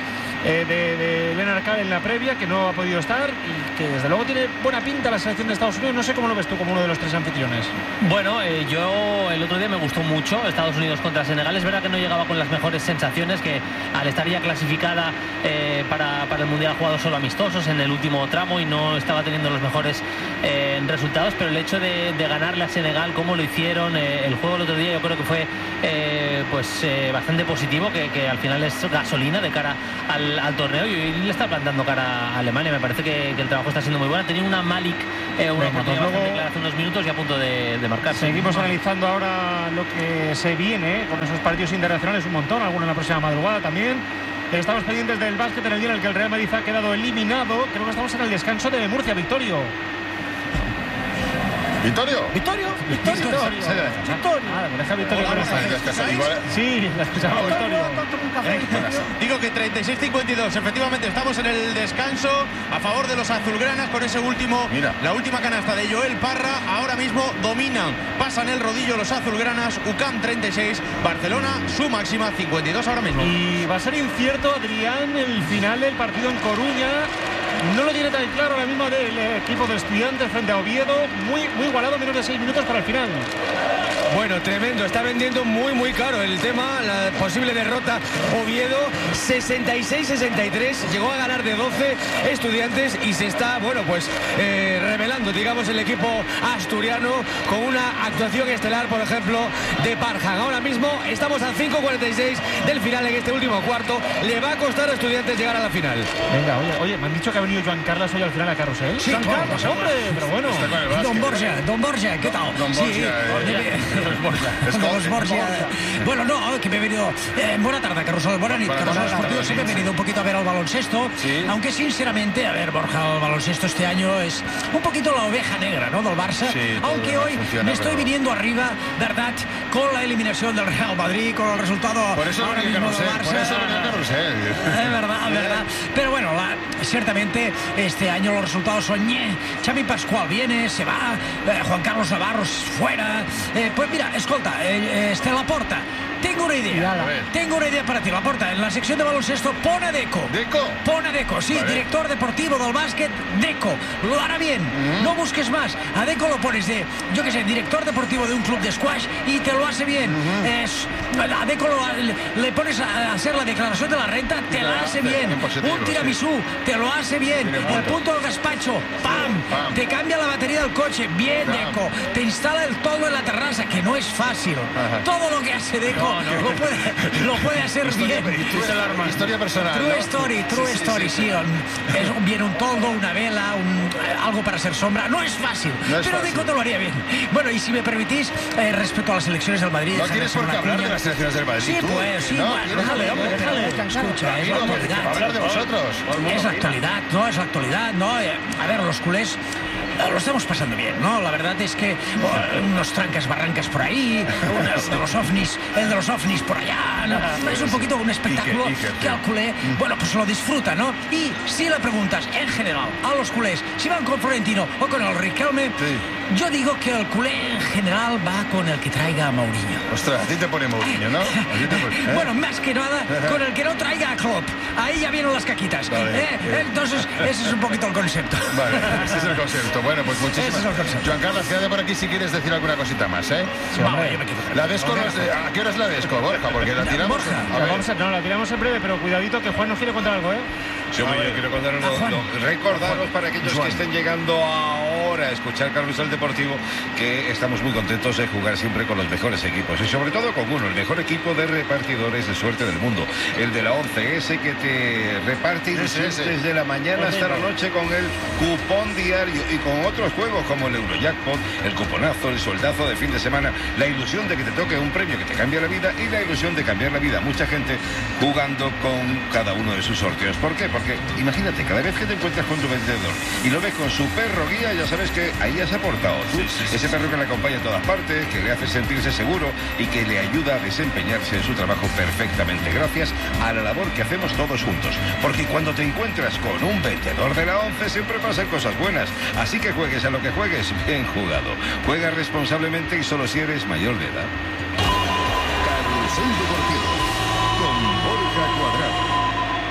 Speaker 4: eh, de, de Elena Arcal en la previa, que no ha podido estar y que desde luego tiene buena pinta la selección de Estados Unidos. No sé cómo lo ves tú como uno de los tres anfitriones.
Speaker 9: Bueno, eh, yo el otro día me gustó mucho Estados Unidos contra Senegal. Es verdad que no llegaba con las mejores sensaciones, que al estar ya clasificada eh, para, para el Mundial ha jugado solo amistosos en el último tramo y no estaba teniendo los mejores eh, resultados, pero el hecho de, de ganarle a Senegal como lo hicieron, eh, el juego el otro día yo creo que fue eh, pues eh, bastante positivo, que, que al final es gasolina de cara al, al torneo, y, y le está plantando cara a Alemania. Me parece que, que el trabajo está siendo muy bueno. Tenía una Malik, eh, una
Speaker 4: Venga,
Speaker 9: oportunidad
Speaker 4: pues
Speaker 9: bastante
Speaker 4: luego
Speaker 9: clara hace unos minutos y a punto de, de marcar.
Speaker 4: Seguimos analizando ahora lo que se viene con esos partidos internacionales, un montón, algunos en la próxima madrugada también. Estamos pendientes del básquet en el día en el que el Real Madrid ha quedado eliminado. Creo que estamos en el descanso de Murcia. Victorio.
Speaker 5: ¿Victorio?
Speaker 6: Victorio, Victorio,
Speaker 4: Victorio.
Speaker 6: Victorio.
Speaker 4: Ah, me deja Victorio con esa. Sí, la escuchaba Victorio.
Speaker 10: Digo que treinta y seis cincuenta y dos, efectivamente estamos en el descanso a favor de los azulgranas con ese último,
Speaker 5: Mira.
Speaker 10: la última canasta de Joel Parra. Ahora mismo dominan, pasan el rodillo los azulgranas. U C A M treinta y seis, Barcelona su máxima cincuenta y dos ahora mismo.
Speaker 4: Y va a ser incierto, Adrián, el final del partido en Coruña. No lo tiene tan claro ahora mismo del equipo de Estudiantes frente a Oviedo. Muy, muy igualado, menos de seis minutos para el final.
Speaker 12: Bueno, tremendo, está vendiendo muy muy caro el tema, la posible derrota Oviedo, sesenta y seis sesenta y tres, llegó a ganar de doce Estudiantes y se está, bueno, pues eh, revelando, digamos, el equipo asturiano con una actuación estelar, por ejemplo, de Parjan. Ahora mismo estamos a cinco cuarenta y seis del final en este último cuarto, le va a costar a Estudiantes llegar a la final.
Speaker 4: Venga, oye, oye, me han dicho que ha venido Joan Carlos hoy al final a Carrusel.
Speaker 6: Sí,
Speaker 4: Joan
Speaker 6: claro,
Speaker 4: Carlos,
Speaker 6: claro.
Speaker 4: hombre, pero bueno.
Speaker 5: Está con el básquet,
Speaker 6: Don Borja,
Speaker 5: ¿eh?
Speaker 6: Don Borja, ¿qué tal?
Speaker 5: Don
Speaker 6: Sí,
Speaker 5: Borja, eh,
Speaker 6: debe-
Speaker 5: Don Borja. Es
Speaker 6: Don
Speaker 5: con-
Speaker 6: Borja. Bueno, no, que me he venido. Eh, buena tarde, Carrusel. Buena nit,
Speaker 5: Buena
Speaker 6: Carrusel
Speaker 5: tarde,
Speaker 6: Esportivo. Sí, me he
Speaker 5: sí.
Speaker 6: venido un poquito a ver al baloncesto.
Speaker 5: Sí.
Speaker 6: Aunque sinceramente, a ver, Borja, el baloncesto este año es un poquito la oveja negra, ¿no? Del Barça.
Speaker 5: Sí, todo
Speaker 6: aunque
Speaker 5: no
Speaker 6: hoy
Speaker 5: funciona,
Speaker 6: me estoy
Speaker 5: pero-
Speaker 6: viniendo arriba, ¿verdad? Con la eliminación del Real Madrid, con el resultado
Speaker 5: Por eso
Speaker 6: ahora
Speaker 5: venía
Speaker 6: mismo del
Speaker 5: Carrusel, por
Speaker 6: Barça.
Speaker 5: eso venía Carrusel.
Speaker 6: Es verdad, es verdad. Pero bueno, la- ciertamente este año los resultados son ñe. Xavi Pascual viene, se va, eh, Juan Carlos Navarro fuera. Eh, pues mira, escolta, eh, eh, este Laporta. Tengo una idea.
Speaker 5: A ver.
Speaker 6: Tengo una idea para ti, Laporta. En la sección de baloncesto, pon a Deco.
Speaker 5: ¿Deco?
Speaker 6: Pon a Deco, sí,
Speaker 5: Vale.
Speaker 6: director deportivo del básquet, Deco. Lo hará bien. No busques más. A Deco lo pones de, yo qué sé, director deportivo de un club de squash y te lo hace bien. Es- a Deco lo- le, le pones a hacer la declaración de la renta, te
Speaker 5: Te
Speaker 6: la
Speaker 5: la
Speaker 6: hace
Speaker 5: hace
Speaker 6: bien.
Speaker 5: en positivo,
Speaker 6: Un tiramisú, te lo hace bien.
Speaker 5: Tiene
Speaker 6: El
Speaker 5: punto.
Speaker 6: punto del gazpacho, ¡pam!
Speaker 5: Pam.
Speaker 6: Te cambia la batería del coche, bien,
Speaker 5: Pam.
Speaker 6: Deco. Te instala el toldo en la terraza, que no es fácil.
Speaker 5: Ajá.
Speaker 6: Todo lo que hace Deco Lo, puede, lo puede hacer
Speaker 5: Historia,
Speaker 6: bien.
Speaker 5: y true- historia personal.
Speaker 6: True
Speaker 5: ¿no?
Speaker 6: story, true
Speaker 5: Sí, sí,
Speaker 6: story,
Speaker 5: sí.
Speaker 6: sí. un- es un- viene un toldo, una vela, un- eh, algo para hacer sombra. No es fácil,
Speaker 5: No es
Speaker 6: pero
Speaker 5: fácil.
Speaker 6: Deco te lo haría bien. Bueno, y si me permitís, eh, respecto a las elecciones del Madrid...
Speaker 5: No
Speaker 6: déjame
Speaker 5: tienes
Speaker 6: hacer
Speaker 5: por qué
Speaker 6: una
Speaker 5: hablar
Speaker 6: cuña.
Speaker 5: de las selecciones del Madrid.
Speaker 6: Sí,
Speaker 5: tú,
Speaker 6: pues, sí,
Speaker 5: ¿no?
Speaker 6: bueno,
Speaker 5: ¿Quieres
Speaker 6: déjale,
Speaker 5: hablar?
Speaker 6: hombre, déjale, escucha, es la
Speaker 5: Amigo,
Speaker 6: actualidad.
Speaker 5: va a hablar de vosotros.
Speaker 6: Es la actualidad, ¿no? Es la actualidad, ¿no? Eh, A ver, los culés eh, lo estamos pasando bien, ¿no? La verdad es que oh, unos trancas barrancas por ahí, unos de los ovnis, el de los ovnis por allá, ¿no? Es un poquito un espectáculo
Speaker 5: Iker, Iker,
Speaker 6: que al culé, bueno, pues lo disfruta, ¿no? Y si le preguntas en general a los culés si van con Florentino o con el Riquelme, yo digo que el culé en general va con el que traiga a Mourinho.
Speaker 5: Ostras, a ti te pone Mourinho, ¿no? A ti te pone- ¿eh?
Speaker 6: Bueno, más que nada con el que no traiga a Klopp. Ahí ya vienen las caquitas.
Speaker 5: Vale,
Speaker 6: ¿eh?
Speaker 5: bien.
Speaker 6: Entonces, ese es un poquito el concepto.
Speaker 5: Vale, ese es el concepto. Bueno, pues muchísimas
Speaker 6: Ese es el concepto.
Speaker 5: Joan Carlos, quédate por aquí si quieres decir alguna cosita más, ¿eh?
Speaker 6: hombre, yo me quedo.
Speaker 5: La Desco, no es de- ¿a qué hora es la Desco, Borja? Porque la tiramos...
Speaker 6: Borja.
Speaker 5: A
Speaker 4: La
Speaker 5: ver.
Speaker 4: vamos a, no, la tiramos en breve, pero cuidadito que Juan nos quiere contar algo, ¿eh?
Speaker 13: Sí, hombre, yo quiero contaros,
Speaker 6: A Juan.
Speaker 13: lo- lo- recordaros para aquellos
Speaker 5: Juan.
Speaker 13: que estén llegando ahora a escuchar Carrusel Deportivo que estamos muy contentos de jugar siempre con los mejores equipos y sobre todo con uno, el mejor equipo de repartidores de suerte del mundo, el de la once ese que te reparte ilusión
Speaker 5: Ese, ese.
Speaker 13: desde la mañana hasta la noche con el cupón diario y con otros juegos como el Eurojackpot, el cuponazo, el soldazo de fin de semana, la ilusión de que te toque un premio que te cambia la vida y la ilusión de cambiar la vida. Mucha gente jugando con cada uno de sus sorteos. ¿Por qué? Porque imagínate, cada vez que te encuentras con tu vendedor y lo ves con su perro guía, ya sabes que ahí has aportado tú. Ese perro que le acompaña a todas partes, que le hace sentirse seguro y que le ayuda a desempeñarse en su trabajo perfectamente, gracias a la labor que hacemos todos juntos. Porque cuando te encuentras con un vendedor de la once, siempre pasan cosas buenas. Así que juegues a lo que juegues, bien jugado. Juega responsablemente y solo si eres mayor de edad.
Speaker 14: Carrusel Deportivo.